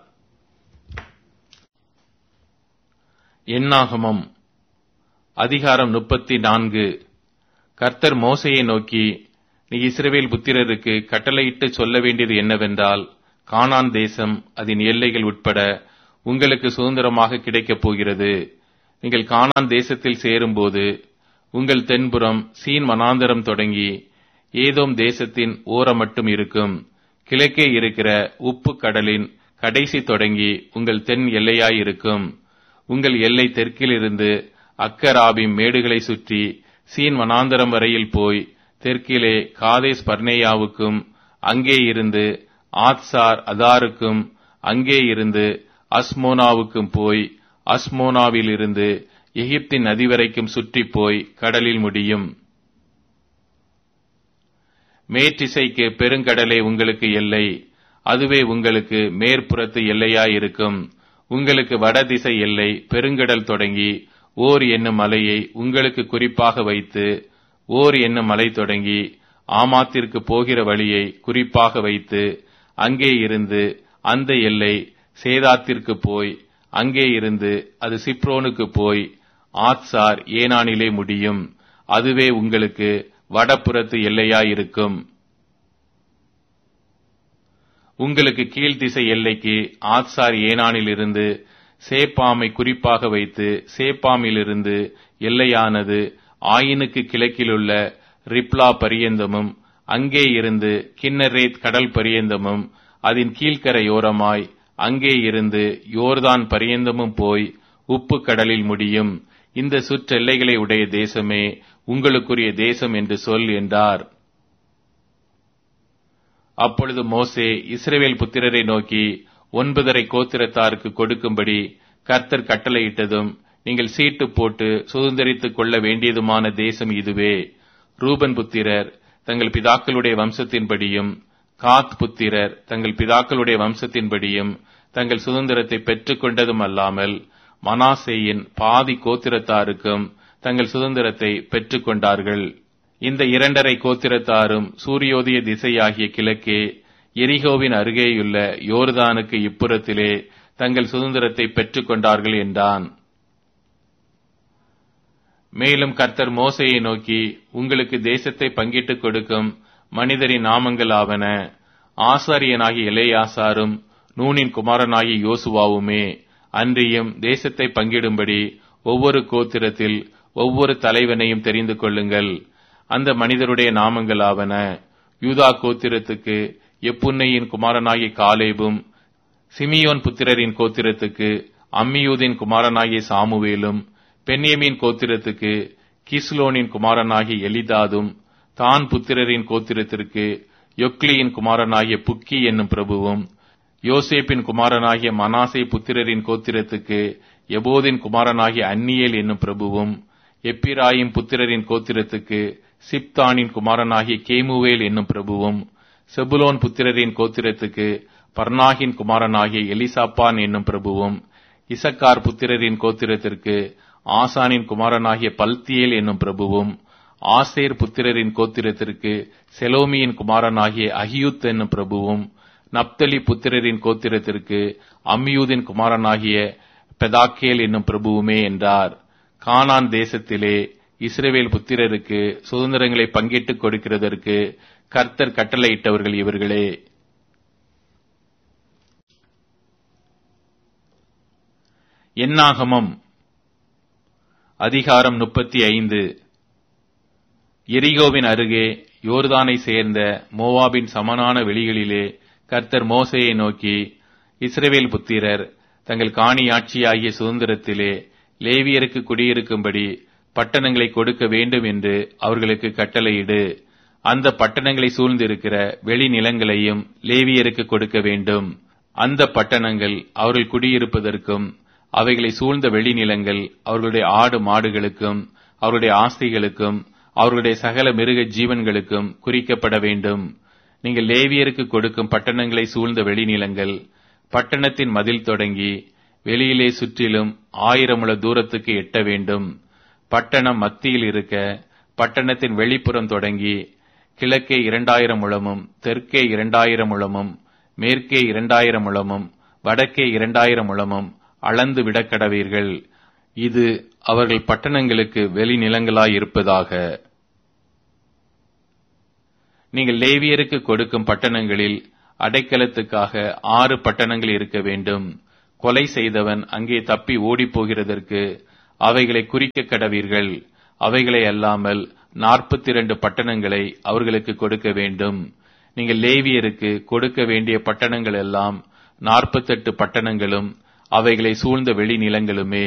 என்னாகமம் அதிகாரம் முப்பத்தி நான்கு. கர்த்தர் மோசேயை நோக்கி, நீ இஸ்ரவேல் புத்திரருக்கு கட்டளையிட்டு சொல்ல வேண்டியது என்னவென்றால், கானான் தேசம் அதன் எல்லைகள் உட்பட உங்களுக்கு சுதந்திரமாக கிடைக்கப் போகிறது. நீங்கள் கானான் தேசத்தில் சேரும்போது உங்கள் தென்புறம் சீன் வனாந்தரம் தொடங்கி ஏதோம் தேசத்தின் ஓரம் மட்டும் இருக்கும். கிழக்கே இருக்கிற உப்பு கடலின் கடைசி தொடங்கி உங்கள் தென் எல்லையாயிருக்கும். உங்கள் எல்லை தெற்கிலிருந்து அக்கராபிம் மேடுகளை சுற்றி சீன் வனாந்தரம் வரையில் போய் தெற்கிலே காதேஸ் பர்னேயாவுக்கும் அங்கே இருந்து ஆத்சார் அதாருக்கும் அங்கே இருந்து அஸ்மோனாவுக்கும் போய் அஸ்மோனாவில் இருந்து எகிப்தின் நதி வரைக்கும் சுற்றி போய் கடலில் முடியும். மேற்றிசைக்கு பெருங்கடலே உங்களுக்கு எல்லை. அதுவே உங்களுக்கு மேற்புறத்து எல்லையாயிருக்கும். உங்களுக்கு வடதிசை எல்லை பெருங்கடல் தொடங்கி ஓர் என்னும் மலையை உங்களுக்கு குறிப்பாக வைத்து, ஓர் என்னும் மலை தொடங்கி ஆமாத்திற்கு போகிற வழியை குறிப்பாக வைத்து, அங்கே இருந்து அந்த எல்லை சேதாத்திற்கு போய் அங்கே இருந்து அது சிப்ரோனுக்கு போய் ஆத்சார் ஏனானிலே முடியும். அதுவே உங்களுக்கு வடபுறத்து எல்லையாயிருக்கும். உங்களுக்கு கீழ்த்திசை எல்லைக்கு ஆத்சார் ஏனானிலிருந்து சேப்பாமை குறிப்பாக வைத்து, சேப்பாமிலிருந்து எல்லையானது ஆயினுக்கு கிழக்கிலுள்ள ரிப்லா பரியந்தமும் அங்கே இருந்து கின்னரேத் கடல் பரியந்தமும் அதன் கீழ்க்கரையோரமாய் அங்கே இருந்து யோர்தான் பரியந்தமும் போய் உப்பு கடலில் முடியும். இந்த சுற்றெல்லைகளை உடைய தேசமே உங்களுக்குரிய தேசம் என்று சொல் என்றார். அப்பொழுது மோசே இஸ்ரவேல் புத்திரரை நோக்கி, ஒன்பதரை கோத்திரத்தாருக்கு கொடுக்கும்படி கர்த்தர் கட்டளையிட்டதும் நீங்கள் சீட்டு போட்டு சுதந்திரித்துக் கொள்ள வேண்டியதுமான தேசம் இதுவே. ரூபன் புத்திரர் தங்கள் பிதாக்களுடைய வம்சத்தின்படியும், காத் புத்திரர் தங்கள் பிதாக்களுடைய வம்சத்தின்படியும் தங்கள் சுதந்திரத்தை பெற்றுக் கொண்டதும் அல்லாமல் மனாசேயின் பாதி கோத்திரத்தாருக்கும் தங்கள் சுதந்திரத்தை பெற்றுக் கொண்டார்கள். இந்த இரண்டரை கோத்திரத்தாரும் சூரியோதய திசையாகிய கிழக்கே எரிகோவின் அருகேயுள்ள யோர்தானுக்கு இப்புறத்திலே தங்கள் சுதந்திரத்தை பெற்றுக் கொண்டார்கள் என்றான். மேலும் கர்த்தர் மோசேயை நோக்கி, உங்களுக்கு தேசத்தை பங்கிட்டுக் கொடுக்கும் மனிதரின் நாமங்கள் ஆவன. ஆசாரியனாகிய எலெயாசாரும் நூனின் குமாரனாகிய யோசுவாவுமே. அன்றியும் தேசத்தை பங்கிடும்படி ஒவ்வொரு கோத்திரத்தில் ஒவ்வொரு தலைவனையும் தெரிந்து கொள்ளுங்கள். அந்த மனிதருடைய நாமங்கள் ஆவன. யூதா கோத்திரத்துக்கு எப்புன்னையின் குமாரனாகிய காலேபும், சிமியோன் புத்திரரின் கோத்திரத்துக்கு அம்மியூதின் குமாரனாகிய சாமுவேலும், பென்யமீன் கோத்திரத்துக்கு கிஸ்லோனின் குமாரனாகிய எலிதாதும், தான் புத்திரரின் கோத்திரத்திற்கு யொக்லியின் குமாரனாகிய புக்கி என்னும் பிரபுவும், யோசேப்பின் குமாரனாகிய மனாசே புத்திரரின் கோத்திரத்துக்கு எபோதின் குமாரனாகிய அன்னியேல் என்னும் பிரபுவும், எப்பிராயிம் புத்திரரின் கோத்திரத்துக்கு சிப்தானின் குமாரனாகிய கேமுவேல் என்னும் பிரபுவும், செபுலோன் புத்திரரின் கோத்திரத்துக்கு பர்னாகின் குமாரனாகிய எலிசாப்பான் என்னும் பிரபுவும், இசக்கார் புத்திரரின் கோத்திரத்திற்கு ஆசானின் குமாரனாகிய பல்தியேல் என்னும் பிரபுவும், ஆசேர் புத்திரரின் கோத்திரத்திற்கு செலோமியின் குமாரனாகிய அகியூத் என்னும் பிரபுவும், நப்தலி புத்திரரின் கோத்திரத்திற்கு அம்மியூதின் குமாரனாகிய பெதாக்கேல் என்னும் பிரபுவுமே என்றார். கானான் தேசத்திலே இஸ்ரவேல் புத்திரருக்கு சுதந்திரங்களை பங்கிட்டுக் கொடுக்கிறதற்கு கர்த்தர் கட்டளையிட்டவர்கள் இவர்களே. என்னாகமம் அதிகாரம் முப்பத்தி ஐந்து. எரிகோவின் அருகே யோர்தானை சேர்ந்த மோவாபின் சமனான வெளிகளிலே கர்த்தர் மோசேயை நோக்கி, இஸ்ரவேல் புத்திரர் தங்கள் காணியாட்சியாகிய சுதந்திரத்திலே லேவியருக்கு குடியிருக்கும்படி பட்டணங்களை கொடுக்க வேண்டும் என்று அவர்களுக்கு கட்டளையிடு. அந்த பட்டணங்களை சூழ்ந்திருக்கிற வெளி நிலங்களையும் லேவியருக்கு கொடுக்க வேண்டும். அந்த பட்டணங்கள் அவர்கள் குடியிருப்பதற்கும் அவைகளை சூழ்ந்த வெளி நிலங்கள் அவர்களுடைய ஆடு மாடுகளுக்கும் அவருடைய ஆஸ்திகளுக்கும் அவர்களுடைய சகல மிருக ஜீவன்களுக்கும் குறிக்கப்பட வேண்டும். நீங்கள் லேவியருக்கு கொடுக்கும் பட்டணங்களை சூழ்ந்த வெளிநிலங்கள் பட்டணத்தின் மதில் தொடங்கி வெளியிலே சுற்றிலும் ஆயிரம் முழ தூரத்துக்கு எட்ட வேண்டும். பட்டணம் மத்தியில் இருக்க பட்டணத்தின் வெளிப்புறம் தொடங்கி கிழக்கே இரண்டாயிரம் முழமும், தெற்கே இரண்டாயிரம் முழமும், மேற்கே இரண்டாயிரம் முழமும், வடக்கே இரண்டாயிரம் முழமும் அளந்து விடக்கடவீர்கள். இது அவர்கள் பட்டணங்களுக்கு வெளிநிலங்களாயிருப்பதாக. நீங்கள் லேவியருக்கு கொடுக்கும் பட்டணங்களில் அடைக்கலத்துக்காக ஆறு பட்டணங்கள் இருக்க வேண்டும். கொலை செய்தவன் அங்கே தப்பி ஓடிப் போகிறதற்கு அவைகளை குறிக்க கடவீர்கள். அவைகளை அல்லாமல் நாற்பத்தி இரண்டு பட்டணங்களை அவர்களுக்கு கொடுக்க வேண்டும். நீங்கள் லேவியருக்கு கொடுக்க வேண்டிய பட்டணங்கள் எல்லாம் நாற்பத்தெட்டு பட்டணங்களும் அவைகளை சூழ்ந்த வெளி நிலங்களுமே.